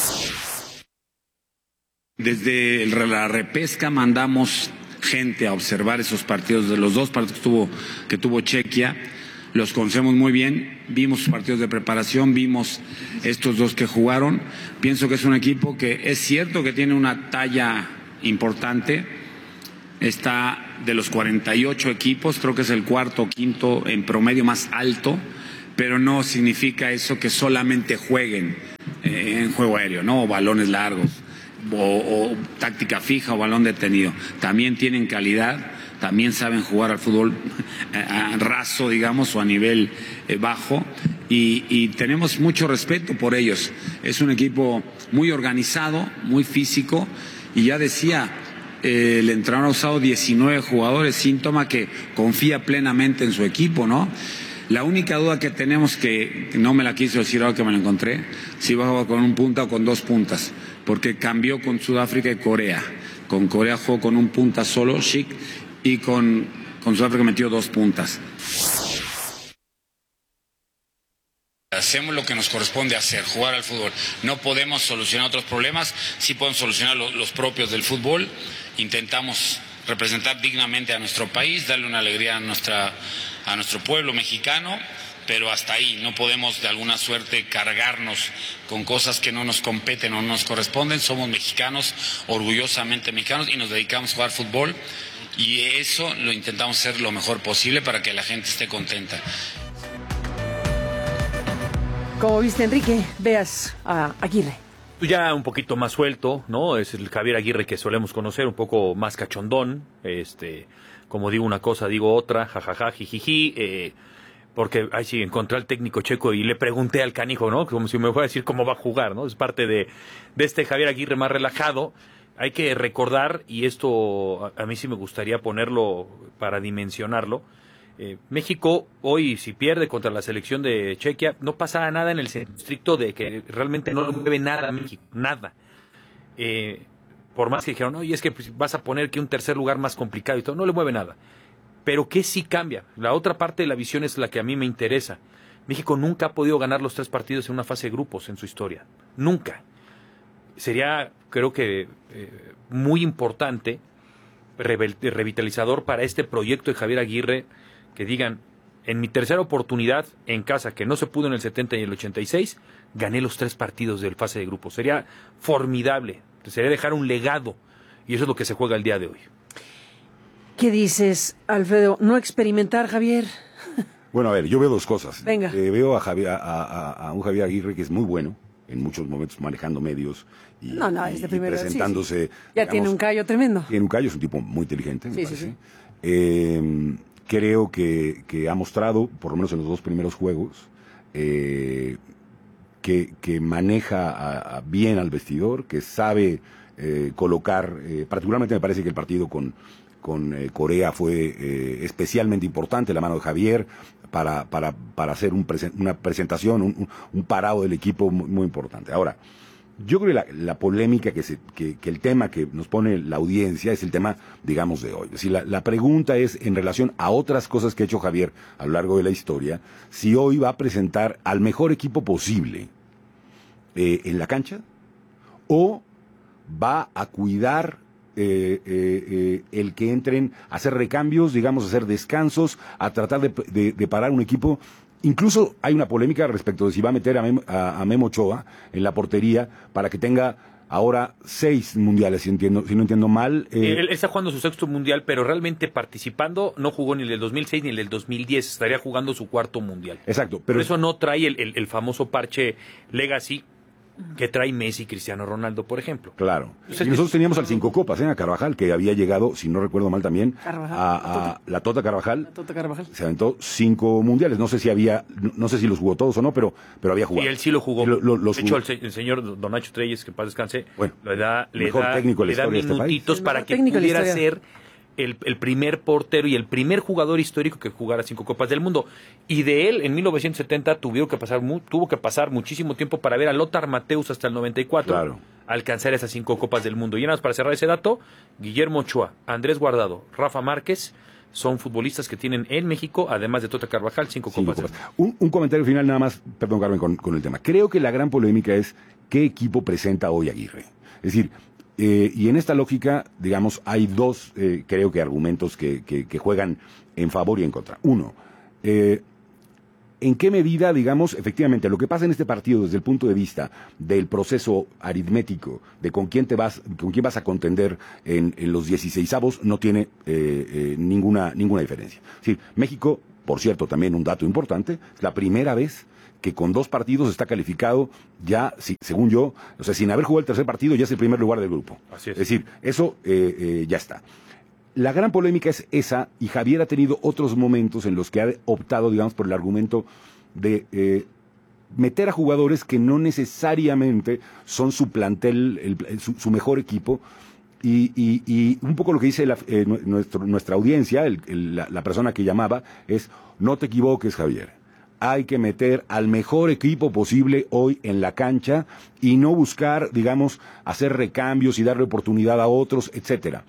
Desde la repesca mandamos gente a observar esos partidos, de los dos partidos que tuvo, que tuvo Chequia, los conocemos muy bien, vimos sus partidos de preparación, vimos estos dos que jugaron. Pienso que es un equipo que es cierto que tiene una talla importante, está de los cuarenta y ocho equipos, creo que es el cuarto o quinto en promedio más alto, pero no significa eso que solamente jueguen eh, en juego aéreo, ¿no? O balones largos, o, o táctica fija o balón detenido. También tienen calidad, también saben jugar al fútbol eh, a raso, digamos, o a nivel eh, bajo, y, y tenemos mucho respeto por ellos. Es un equipo muy organizado, muy físico, y ya decía, eh, el entrenador ha usado diecinueve jugadores, síntoma que confía plenamente en su equipo, ¿no? La única duda que tenemos, que no me la quiso decir ahora que me la encontré, si va a jugar con un punta o con dos puntas, porque cambió con Sudáfrica y Corea. Con Corea jugó con un punta solo, Chic, y con, con Sudáfrica metió dos puntas. Hacemos lo que nos corresponde hacer, jugar al fútbol. No podemos solucionar otros problemas, sí podemos solucionar los, los propios del fútbol. Intentamos representar dignamente a nuestro país, darle una alegría a nuestra a nuestro pueblo mexicano, pero hasta ahí. No podemos de alguna suerte cargarnos con cosas que no nos competen o no nos corresponden. Somos mexicanos, orgullosamente mexicanos, y nos dedicamos a jugar fútbol, y eso lo intentamos hacer lo mejor posible para que la gente esté contenta. Como viste, Enrique, veas a Aguirre. Ya un poquito más suelto, ¿no? Es el Javier Aguirre que solemos conocer, un poco más cachondón, este... como digo una cosa, digo otra, jajaja, jijiji, eh, porque ahí sí encontré al técnico checo y le pregunté al canijo, ¿no? Como si me fuera a decir cómo va a jugar, ¿no? Es parte de, de este Javier Aguirre más relajado. Hay que recordar, y esto a, a mí sí me gustaría ponerlo para dimensionarlo, eh, México hoy, si pierde contra la selección de Chequia, no pasa nada en el sentido estricto de que realmente no le mueve nada a México, nada. Eh, por más que dijeron, oye, es que pues, vas a poner que un tercer lugar más complicado y todo, no le mueve nada. Pero ¿qué sí cambia? La otra parte de la visión es la que a mí me interesa. México nunca ha podido ganar los tres partidos en una fase de grupos en su historia. Nunca. Sería, creo que, eh, muy importante, revitalizador para este proyecto de Javier Aguirre, que digan, en mi tercera oportunidad en casa, que no se pudo en el setenta y el ochenta y seis, gané los tres partidos del fase de grupos. Sería formidable. Sería dejar un legado, y eso es lo que se juega el día de hoy. ¿Qué dices, Alfredo? ¿No experimentar, Javier? Bueno, a ver, yo veo dos cosas. Venga. Eh, veo a, Javier, a, a, a un Javier Aguirre que es muy bueno, en muchos momentos manejando medios y, no, no, es de y primera, presentándose. Sí, sí. Ya digamos, tiene un callo tremendo. Tiene un callo, es un tipo muy inteligente, me sí, parece. Sí, sí. Eh, creo que, que ha mostrado, por lo menos en los dos primeros juegos, eh, que, que maneja a, a bien al vestidor, que sabe eh, colocar, eh, particularmente me parece que el partido con, con eh, Corea fue eh, especialmente importante, la mano de Javier, para, para, para hacer un presen- una presentación, un, un parado del equipo muy, muy importante. Ahora, yo creo que la, la polémica, que, se, que, que el tema que nos pone la audiencia es el tema, digamos, de hoy. Es decir, la, la pregunta es, en relación a otras cosas que ha hecho Javier a lo largo de la historia, si hoy va a presentar al mejor equipo posible eh, en la cancha, o va a cuidar eh, eh, eh, el que entren a hacer recambios, digamos, a hacer descansos, a tratar de, de, de parar un equipo. Incluso hay una polémica respecto de si va a meter a Memo, a, a Memo Ochoa en la portería para que tenga ahora seis mundiales, si, entiendo, si no entiendo mal. Eh... Él está jugando su sexto mundial, pero realmente participando no jugó ni el del dos mil seis ni el del dos mil diez, estaría jugando su cuarto mundial. Exacto. Pero por eso no trae el, el, el famoso parche Legacy que trae Messi y Cristiano Ronaldo, por ejemplo. Claro. Y nosotros teníamos al Cinco Copas, ¿eh? A Carvajal, que había llegado, si no recuerdo mal también, Carvajal, a, a la Tota Carvajal. La Tota Carvajal. Se aventó cinco mundiales. No sé si había, no, no sé si los jugó todos o no, pero, pero había jugado. Y él sí lo jugó. Lo, lo, los de hecho, jugó. el, el señor Don Nacho Treyes, que paz descanse, bueno, le da, le mejor da, técnico de la le da historia de minutitos este para que técnico de la pudiera historia. ser el, el primer portero y el primer jugador histórico que jugara cinco Copas del Mundo. Y de él, en mil novecientos setenta, tuvieron que pasar, mu tuvo que pasar muchísimo tiempo para ver a Lothar Matthäus hasta el noventa y cuatro claro. alcanzar esas cinco Copas del Mundo. Y nada más para cerrar ese dato, Guillermo Ochoa, Andrés Guardado, Rafa Márquez son futbolistas que tienen en México, además de Tota Carvajal, cinco, cinco Copas. copas. Un, un comentario final nada más, perdón Carmen, con, con el tema. Creo que la gran polémica es qué equipo presenta hoy Aguirre. Es decir, Eh, y en esta lógica, digamos, hay dos, eh, creo que argumentos que, que, que juegan en favor y en contra. Uno, eh, ¿en qué medida, digamos, efectivamente, lo que pasa en este partido desde el punto de vista del proceso aritmético, de con quién te vas, con quién vas a contender en, en los dieciseisavos, no tiene eh, eh, ninguna, ninguna diferencia? Es decir, México, por cierto, también un dato importante, es la primera vez que con dos partidos está calificado ya, si, según yo, o sea, sin haber jugado el tercer partido, ya es el primer lugar del grupo. Así es. Es decir, eso eh, eh, ya está. La gran polémica es esa, y Javier ha tenido otros momentos en los que ha optado, digamos, por el argumento de, eh, meter a jugadores que no necesariamente son su plantel, el, su, su mejor equipo. Y, y, y un poco lo que dice la, eh, nuestro, nuestra audiencia, el, el, la, la persona que llamaba, es: no te equivoques, Javier. Hay que meter al mejor equipo posible hoy en la cancha y no buscar, digamos, hacer recambios y darle oportunidad a otros, etcétera.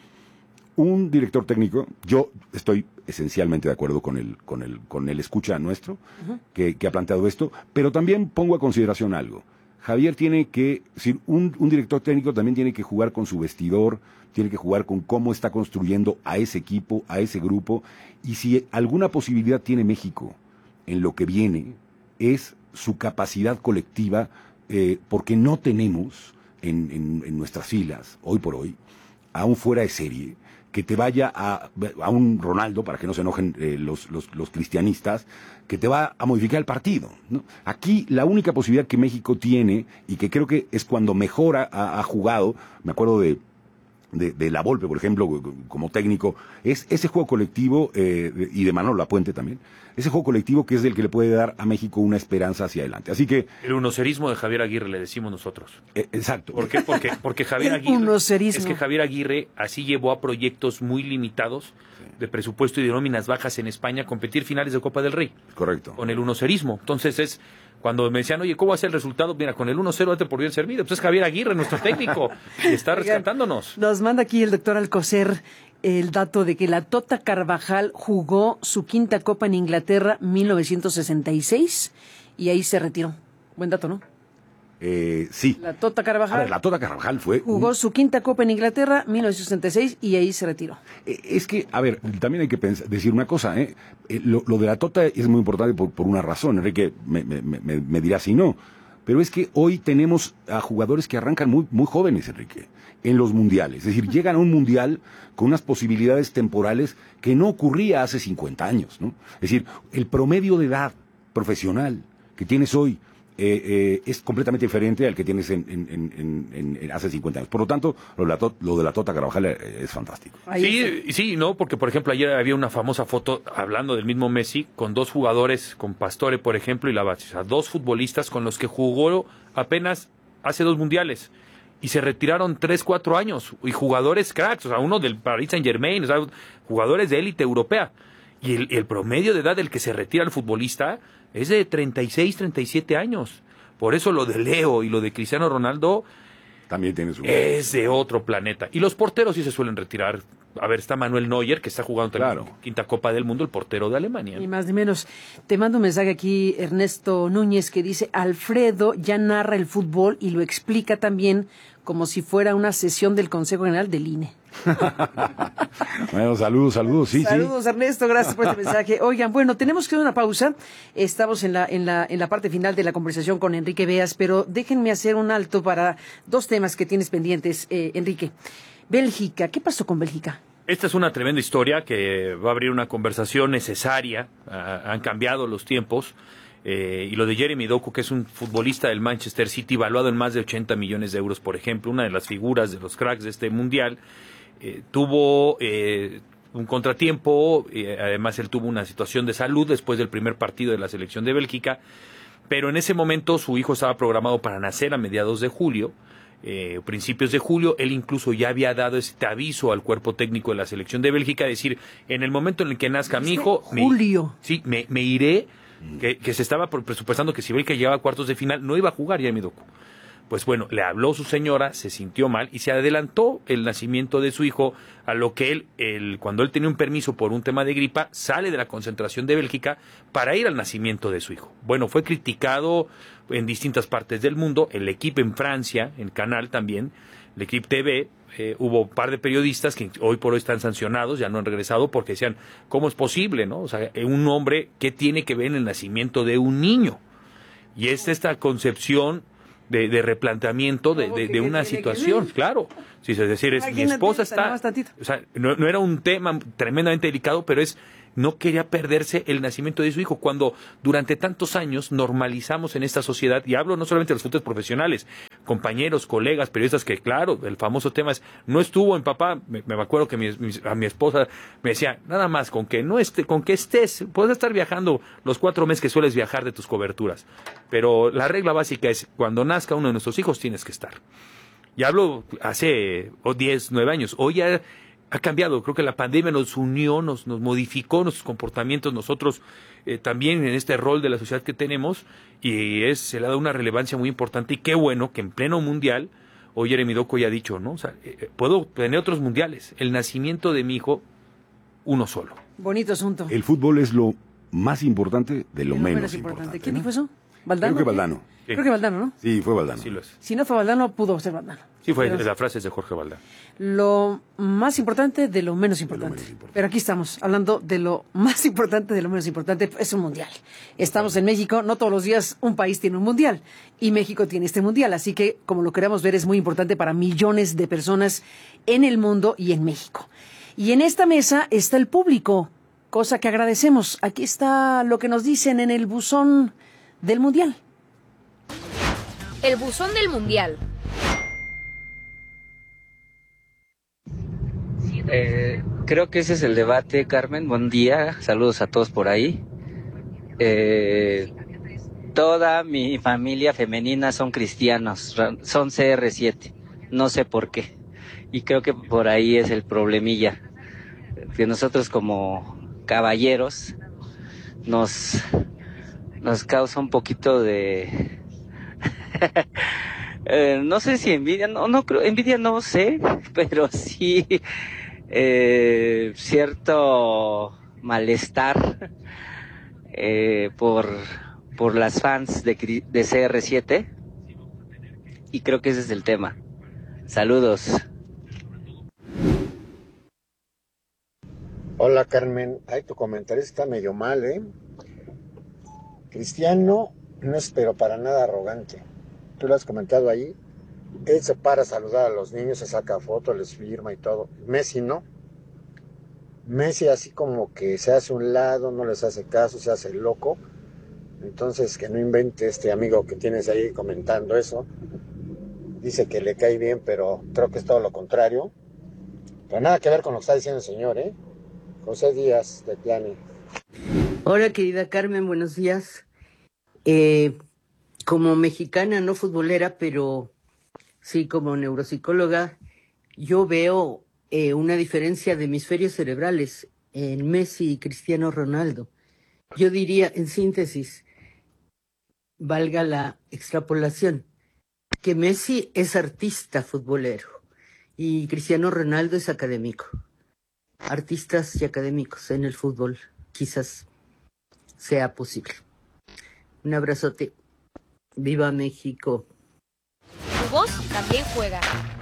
Un director técnico, yo estoy esencialmente de acuerdo con el, con el, con el escucha nuestro, uh-huh. que, que ha planteado esto, pero también pongo a consideración algo. Javier tiene que, si un, un director técnico también tiene que jugar con su vestidor, tiene que jugar con cómo está construyendo a ese equipo, a ese grupo, y si alguna posibilidad tiene México en lo que viene, es su capacidad colectiva, eh, porque no tenemos en, en, en nuestras filas, hoy por hoy, a un fuera de serie, que te vaya a, a un Ronaldo, para que no se enojen eh, los, los, los cristianistas, que te va a modificar el partido, ¿no? Aquí la única posibilidad que México tiene, y que creo que es cuando mejor ha, ha jugado, me acuerdo de, de, de La Volpe, por ejemplo, como técnico, es ese juego colectivo, eh, y de Manolo Lapuente también, ese juego colectivo que es el que le puede dar a México una esperanza hacia adelante. Así que... El unocerismo de Javier Aguirre, le decimos nosotros. Eh, exacto. ¿Por qué? Porque, porque Javier Aguirre... Unocerismo. Es que Javier Aguirre así llevó a proyectos muy limitados, sí, de presupuesto y de nóminas bajas en España, a competir finales de Copa del Rey. Correcto. Con el unocerismo. Entonces es... Cuando me decían, oye, ¿cómo va a ser el resultado? Mira, con el uno cero date por bien servido. Pues es Javier Aguirre, nuestro técnico, y está rescatándonos. Nos manda aquí el doctor Alcocer el dato de que la Tota Carvajal jugó su quinta Copa en Inglaterra mil novecientos sesenta y seis y ahí se retiró. Buen dato, ¿no? Eh, sí. La Tota Carvajal. A ver, la Tota Carvajal fue... Jugó un... su quinta Copa en Inglaterra, mil novecientos sesenta y seis, y ahí se retiró. Eh, es que, a ver, también hay que pensar, decir una cosa, ¿eh? eh lo, lo de la Tota es muy importante por, por una razón. Enrique me, me, me, me dirá si no. Pero es que hoy tenemos a jugadores que arrancan muy, muy jóvenes, Enrique, en los mundiales. Es decir, llegan a un mundial con unas posibilidades temporales que no ocurría hace cincuenta años, ¿no? Es decir, el promedio de edad profesional que tienes hoy Eh, eh, es completamente diferente al que tienes en, en, en, en, en hace cincuenta años. Por lo tanto, lo de la, to, lo de la Tota Carvajal es fantástico. Sí, sí, no, porque por ejemplo ayer había una famosa foto hablando del mismo Messi con dos jugadores, con Pastore, por ejemplo, y Lavache, o sea, dos futbolistas con los que jugó apenas hace dos mundiales y se retiraron tres, cuatro años, y jugadores cracks, o sea, uno del Paris Saint-Germain, o sea, jugadores de élite europea. Y el, el promedio de edad del que se retira el futbolista es de treinta y seis, treinta y siete años. Por eso lo de Leo y lo de Cristiano Ronaldo también tiene su... es de otro planeta. Y los porteros sí se suelen retirar. A ver, está Manuel Neuer, que está jugando también claro. quinta Copa del Mundo, el portero de Alemania. Ni más ni menos. Te mando un mensaje aquí, Ernesto Núñez, que dice: Alfredo ya narra el fútbol y lo explica también como si fuera una sesión del Consejo General del I N E. Bueno, saludos, saludos, sí, saludos, sí. Ernesto, gracias por este mensaje. Oigan, bueno, tenemos que dar una pausa. Estamos en la, en la, en la parte final de la conversación con Enrique Beas, pero déjenme hacer un alto para dos temas que tienes pendientes, eh, Enrique. Bélgica, ¿qué pasó con Bélgica? Esta es una tremenda historia que va a abrir una conversación necesaria. Uh, han cambiado los tiempos. Eh, y lo de Jeremy Doku, que es un futbolista del Manchester City, valuado en más de ochenta millones de euros, por ejemplo, una de las figuras de los cracks de este mundial, eh, tuvo eh, un contratiempo, eh, además él tuvo una situación de salud después del primer partido de la selección de Bélgica, pero en ese momento su hijo estaba programado para nacer a mediados de julio, eh, principios de julio. Él incluso ya había dado este aviso al cuerpo técnico de la selección de Bélgica, decir, en el momento en el que nazca mi hijo, julio. Me, sí, me, me iré. Que, que se estaba presupuestando que si Bélgica llegaba a cuartos de final no iba a jugar Jeremy Doku. Pues bueno, le habló su señora, se sintió mal y se adelantó el nacimiento de su hijo, a lo que él, él, cuando él tenía un permiso por un tema de gripa, sale de la concentración de Bélgica para ir al nacimiento de su hijo. Bueno, fue criticado en distintas partes del mundo, el equipo en Francia, en Canal también, el equipo T V, eh, hubo un par de periodistas que hoy por hoy están sancionados, ya no han regresado, porque decían, ¿cómo es posible, no? O sea, un hombre, ¿qué tiene que ver en el nacimiento de un niño? Y es esta concepción de, de replanteamiento de, de, de una situación, claro. Sí, es decir, es, mi esposa está... O sea, no, no era un tema tremendamente delicado, pero es... No quería perderse el nacimiento de su hijo, cuando durante tantos años normalizamos en esta sociedad, y hablo no solamente de los futbolistas profesionales, compañeros, colegas, periodistas que, claro, el famoso tema es, no estuvo en papá, me, me acuerdo que mi, mi, a mi esposa me decía, nada más, con que no esté, con que estés, puedes estar viajando los cuatro meses que sueles viajar de tus coberturas, pero la regla básica es, cuando nazca uno de nuestros hijos tienes que estar. Y hablo hace diez, nueve años, hoy ya ha cambiado, creo que la pandemia nos unió, nos, nos modificó nuestros comportamientos, nosotros eh, también en este rol de la sociedad que tenemos, y es, se le ha dado una relevancia muy importante, y qué bueno que en pleno mundial, hoy Jeremy Doku ya ha dicho, ¿no? O sea, eh, puedo tener otros mundiales, el nacimiento de mi hijo, uno solo. Bonito asunto. El fútbol es lo más importante de lo, lo menos, menos importante. importante. ¿Quién ¿no? dijo eso? ¿Valdano? Creo que Valdano. Sí. Creo que Valdano, ¿no? Sí, fue Valdano. Sí lo es. Si no fue Valdano, pudo ser Valdano. Sí, fue, Pero la frase es de Jorge Valdano. Lo más importante de lo menos importante. Menos importante. Pero aquí estamos, hablando de lo más importante de lo menos importante, es un mundial. Estamos en México, no todos los días un país tiene un mundial, y México tiene este mundial, así que, como lo queramos ver, es muy importante para millones de personas en el mundo y en México. Y en esta mesa está el público, cosa que agradecemos. Aquí está lo que nos dicen en el buzón del mundial. El buzón del mundial. Eh, creo que ese es el debate, Carmen. Buen día, saludos a todos por ahí. Eh, toda mi familia femenina son cristianos, son C R siete, no sé por qué. Y creo que por ahí es el problemilla, que nosotros como caballeros nos, nos causa un poquito de... eh, no sé si envidia, no, no creo, envidia no sé, pero sí... Eh, cierto malestar eh, por, por las fans de, de C R siete, y creo que ese es el tema. Saludos. Hola Carmen, ay, tu comentario está medio mal, ¿eh? Cristiano no es pero para nada arrogante. Tú lo has comentado ahí. Él se para a saludar a los niños, se saca fotos, les firma y todo. Messi no. Messi así como que se hace a un lado, no les hace caso, se hace loco. Entonces que no invente este amigo que tienes ahí comentando eso. Dice que le cae bien, pero creo que es todo lo contrario. Pero nada que ver con lo que está diciendo el señor, ¿eh? José Díaz, de Tlani. Hola querida Carmen, buenos días. Eh, como mexicana, no futbolera, pero... sí, como neuropsicóloga, yo veo eh, una diferencia de hemisferios cerebrales en Messi y Cristiano Ronaldo. Yo diría, en síntesis, valga la extrapolación, que Messi es artista futbolero y Cristiano Ronaldo es académico. Artistas y académicos en el fútbol, quizás sea posible. Un abrazote. ¡Viva México! Tu voz también juega.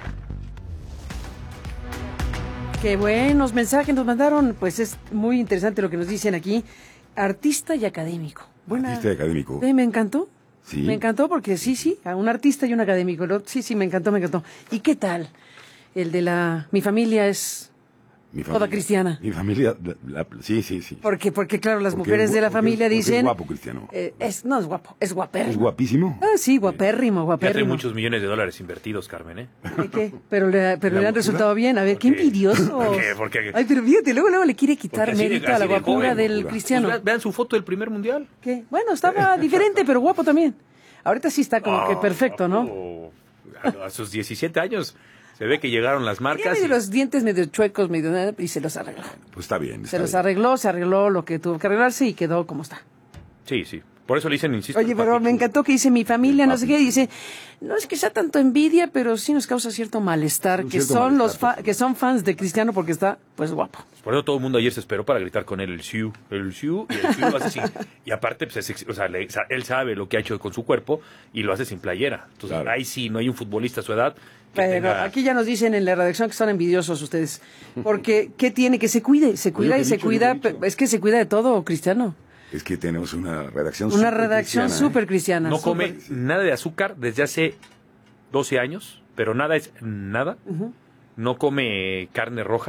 Qué buenos mensajes nos mandaron. Pues es muy interesante lo que nos dicen aquí. Artista y académico. Buena... Artista y académico. ¿Eh, me encantó? Sí. Me encantó porque sí, sí, a un artista y un académico. ¿No? Sí, sí, me encantó, me encantó. ¿Y qué tal? El de la... Mi familia es... Mi familia, toda cristiana. Mi familia, la, la, sí, sí, sí. Porque, porque claro, las porque mujeres es, de la familia porque, dicen... es guapo, Cristiano. Eh, es, no es guapo, es guapérrimo. ¿Es guapísimo? Ah, sí, guapérrimo, Ya guapérrimo. tiene muchos millones de dólares invertidos, Carmen, ¿eh? ¿Qué, qué? Pero le, pero le han resultado bien. A ver, qué qué? envidiosos. ¿Por qué? ¿Por qué? Ay, pero fíjate, luego, luego le quiere quitar Porque así de- mérito a la así de guapura joven, del locura. Cristiano. Pues vean, vean su foto del primer mundial. ¿Qué? Bueno, estaba diferente, pero guapo también. Ahorita sí está como que perfecto, ¿no? Oh, a, a sus diecisiete años se ve que llegaron las Ya marcas. medio y- los dientes medio chuecos, medio nada, y se los arregló. Pues está bien. Se los arregló, se arregló lo que tuvo que arreglarse y quedó como está. Sí, sí. Por eso le dicen, insisto. Oye, el pero papi me chulo. encantó que dice mi familia, no sé qué, dice, no es que sea tanto envidia, pero sí nos causa cierto malestar, Un que cierto son malestar, los fa- que son fans de Cristiano porque está, pues, guapo. Por eso todo el mundo ayer se esperó para gritar con él el Siu, el Siu, y el Siu lo hace sin... Y aparte, pues, es- o sea, le- sa- él sabe lo que ha hecho con su cuerpo y lo hace sin playera. Entonces, ahí sí, no hay un futbolista a su edad que Pero tenga... aquí ya nos dicen en la redacción que son envidiosos ustedes, porque ¿qué tiene? Que se cuide, se cuida que y he se dicho, cuida, yo he dicho. pe- es que se cuida de todo, Cristiano. Es que tenemos una redacción Una súper redacción cristiana, ¿eh? súper cristiana. No súper- come nada de azúcar desde hace doce años, pero nada es nada. Ujú. No come carnes rojas,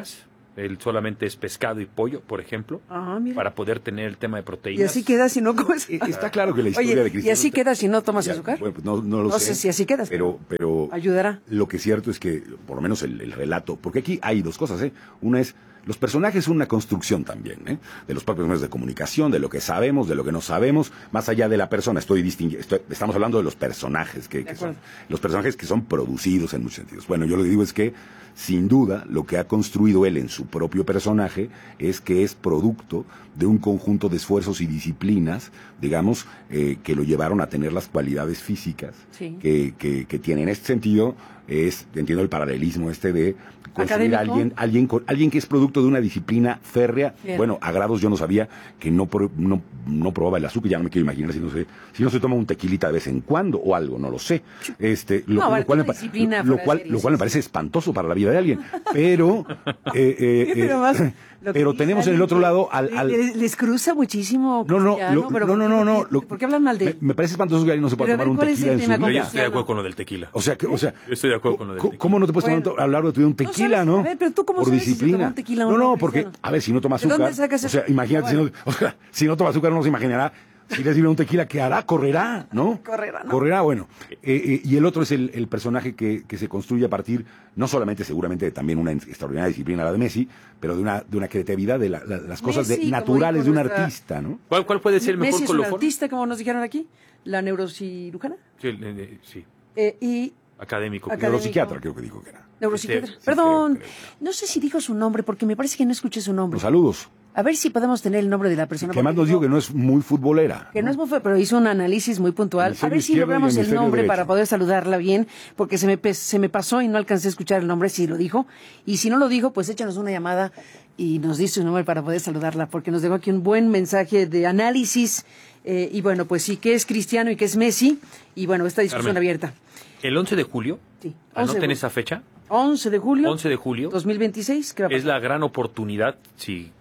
Él solamente es pescado y pollo, por ejemplo, Ah, mira. para poder tener el tema de Y proteínas. así queda si no comes. Está claro que la historia Oye, de ¿y Cristiano... así queda si no tomas Ya, azúcar? bueno, pues no, no lo No sé. sé si así quedas, Pero, pero ayudará. lo que es cierto es que, por lo menos el, el relato, porque aquí hay dos cosas, ¿eh? Una es, los personajes son una construcción también, ¿eh? De los propios medios de comunicación, de lo que sabemos, de lo que no sabemos, más allá de la persona. Estoy distinguiendo, estamos hablando de los personajes que, que son, los personajes que son producidos en muchos sentidos. Bueno, yo lo que digo es que, sin duda, lo que ha construido él en su propio personaje es que es producto de un conjunto de esfuerzos y disciplinas, digamos, eh, que lo llevaron a tener las cualidades físicas Sí. que, que, que tiene. En este sentido, es, entiendo el paralelismo este de construir a ¿Académico? alguien, alguien, con- alguien que es producto de una disciplina férrea. Bien. Bueno, a grados yo no sabía que no, pro- no, no probaba el azúcar, ya no me quiero imaginar si no se, si no se toma un tequilita de vez en cuando o algo, no lo sé. Este, lo, No, lo vale, cual, me, una pa- disciplina lo, fuera de cual, serie, lo sí, cual me sí. parece espantoso para la vida de alguien. Pero, eh, eh, Sí, pero eh, más, lo que pero dice tenemos en el alguien otro que lado al... al- le- Les cruza muchísimo. no, no, Cristiano, lo- pero no, no, no, no, ¿por qué- lo- ¿Por qué hablan mal de me, él? me parece espantoso que alguien no se pueda Pero a ver, tomar un ¿cuál es tequila el en tema su con Pero yo vida. estoy de acuerdo con lo del tequila. O sea, que, o sea, Yo estoy de acuerdo con lo del ¿cómo, tequila. cómo no te puedes tomar Bueno. un- hablar de un tequila, sabes, no? a ver, pero tú cómo Por sabes si se disciplina. toma un tequila o no, no, no, porque, Cristiano? a ver, si no toma ¿De dónde azúcar, sacas o sea, eso? imagínate, si, no, o sea, si no toma azúcar no se imaginará, si le sirve un tequila, ¿qué hará? Correrá, ¿no? Correrá, ¿no? Correrá, bueno. Eh, eh, y el otro es el, el personaje que, que se construye a partir, no solamente seguramente de también una extraordinaria disciplina, la de Messi, pero de una, de una creatividad, de la- la- las cosas de- Messi, como naturales dijo de un nuestra- artista, ¿no? ¿Cuál, ¿Cuál puede ser el mejor Messi es un colofón? artista, como nos dijeron aquí, la neurocirujana. Sí, el- el- sí, Eh, y académico. Académico. Neuropsiquiatra creo que dijo que era. neuropsiquiatra. Sí, sí, Perdón, creo, creo. no sé si dijo su nombre, porque me parece que no escuché su nombre. Los saludos. A ver si podemos tener el nombre de la persona. Que además porque nos digo dijo que no es muy futbolera. que no es muy feo, pero hizo un análisis muy puntual. A Hemisferio ver si izquierdo y logramos el hemisferio nombre derecho. para poder saludarla bien, porque se me, pe- se me pasó y no alcancé a escuchar el nombre, si lo dijo. Y si no lo dijo, pues échanos una llamada y nos dice su nombre para poder saludarla, porque nos dejó aquí un buen mensaje de análisis. Eh, y bueno, pues sí, que es Cristiano y que es Messi. Y bueno, esta discusión Carmen. abierta. El once de julio, Sí, once de anoten julio. esa fecha, once de julio. once de julio, dos mil veintiséis. ¿Qué va a es pasar? la gran oportunidad, si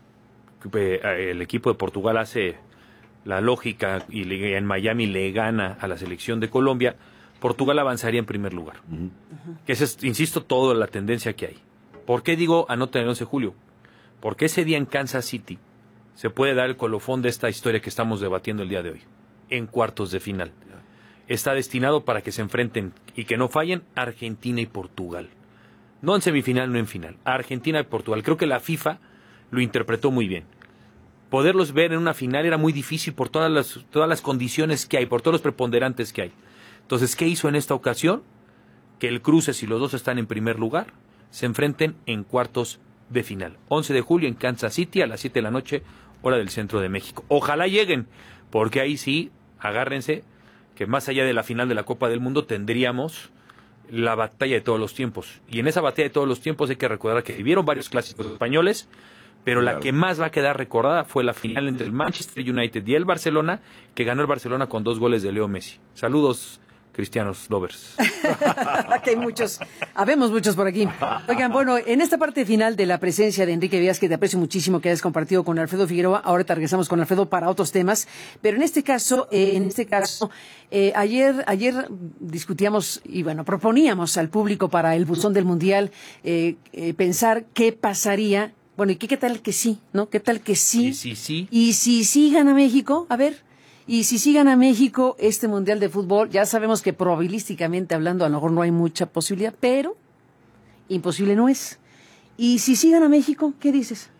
eh, el equipo de Portugal hace la lógica y le- en Miami le gana a la selección de Colombia, Portugal avanzaría en primer lugar. Que esa es, insisto, toda la tendencia que hay. ¿Por qué digo anoten el once de julio? Porque ese día en Kansas City se puede dar el colofón de esta historia que estamos debatiendo el día de hoy, en cuartos de final. Está destinado para que se enfrenten y que no fallen Argentina y Portugal. No en semifinal, no en final. Argentina y Portugal. Creo que la FIFA lo interpretó muy bien. Poderlos ver en una final era muy difícil por todas las, todas las condiciones que hay, por todos los preponderantes que hay. Entonces, ¿qué hizo en esta ocasión? Que el cruce, si los dos están en primer lugar, se enfrenten en cuartos de final. once de julio en Kansas City a las siete de la noche, hora del centro de México. Ojalá lleguen, porque ahí sí, agárrense, que más allá de la final de la Copa del Mundo tendríamos la batalla de todos los tiempos. Y en esa batalla de todos los tiempos hay que recordar que vivieron varios clásicos españoles, pero Claro. la que más va a quedar recordada fue la final entre el Manchester United y el Barcelona, que ganó el Barcelona con dos goles de Leo Messi. Saludos, cristianos lovers. Aquí hay muchos, habemos muchos por aquí. Oigan, bueno, en esta parte final de la presencia de Enrique Víaz, que te aprecio muchísimo que hayas compartido con Alfredo Figueroa, ahora te regresamos con Alfredo para otros temas, pero en este caso, eh, en este caso, eh, ayer, ayer discutíamos y bueno, proponíamos al público para el buzón del Mundial eh, eh, pensar qué pasaría, bueno, y qué, qué tal que sí, ¿no? ¿Qué tal que sí? Y si sí, Y si sí gana México, a ver, y si sí gana México este Mundial de Fútbol, ya sabemos que probabilísticamente hablando a lo mejor no hay mucha posibilidad, pero imposible no es. Y si sí gana México, ¿qué dices?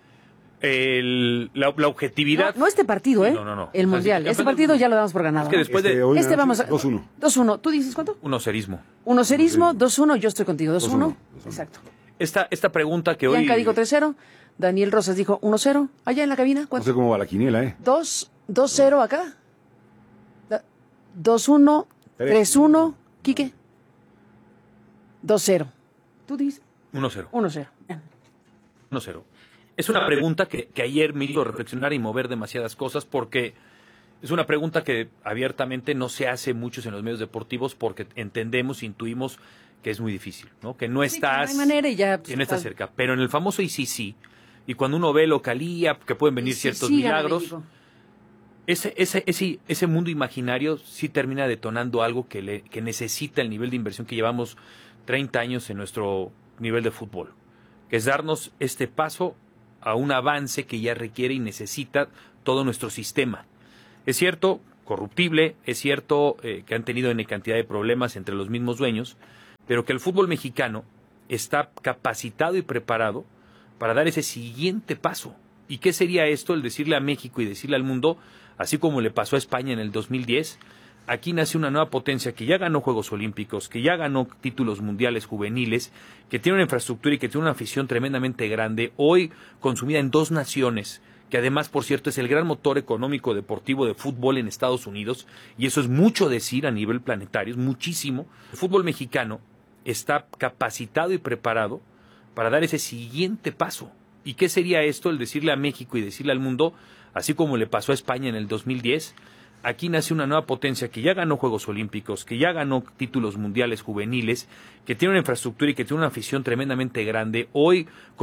el- la, la objetividad... No, no este partido, ¿eh? No, no, no. El O sea, Mundial. sí, Este campeón del partido mundo. ya lo damos por ganado. Es que ¿no? después de... Este, hoy Este era vamos a... dos uno. dos uno. ¿Tú dices cuánto? Un ocerismo. uno cerismo, dos uno, yo estoy contigo, dos uno. dos uno. Exacto. Esta, esta pregunta que hoy... Bianca dijo tres cero, Daniel Rosas dijo uno cero. Allá en la cabina, No ¿cuánto? sé cómo va la quiniela, ¿eh? dos cero acá. dos uno, tres uno, Quique. dos cero. ¿Tú dices? uno cero. uno cero. uno cero. Es una pregunta que, que ayer me hizo reflexionar y mover demasiadas cosas porque es una pregunta que abiertamente no se hace muchos en los medios deportivos porque entendemos, intuimos que es muy difícil, ¿no? Que no Sí, que no estás... hay manera y ya, que no estás total. cerca. Pero en el famoso y sí, sí, y cuando uno ve localía, que pueden venir Y si ciertos sí gana milagros... México. Ese, ese, ese, ese mundo imaginario sí termina detonando algo que, le, que necesita el nivel de inversión que llevamos treinta años en nuestro nivel de fútbol, que es darnos este paso a un avance que ya requiere y necesita todo nuestro sistema. Es cierto, corruptible, es cierto eh, que han tenido N cantidad de problemas entre los mismos dueños, pero que el fútbol mexicano está capacitado y preparado para dar ese siguiente paso. ¿Y qué sería esto? El decirle a México y decirle al mundo, así como le pasó a España en el dos mil diez, aquí nace una nueva potencia que ya ganó Juegos Olímpicos, que ya ganó títulos mundiales juveniles, que tiene una infraestructura y que tiene una afición tremendamente grande, hoy consumida en dos naciones, que además, por cierto, es el gran motor económico deportivo de fútbol en Estados Unidos, y eso es mucho decir a nivel planetario, es muchísimo. El fútbol mexicano está capacitado y preparado para dar ese siguiente paso. ¿Y qué sería esto? El decirle a México y decirle al mundo, así como le pasó a España en el dos mil diez, aquí nace una nueva potencia que ya ganó Juegos Olímpicos, que ya ganó títulos mundiales juveniles, que tiene una infraestructura y que tiene una afición tremendamente grande, hoy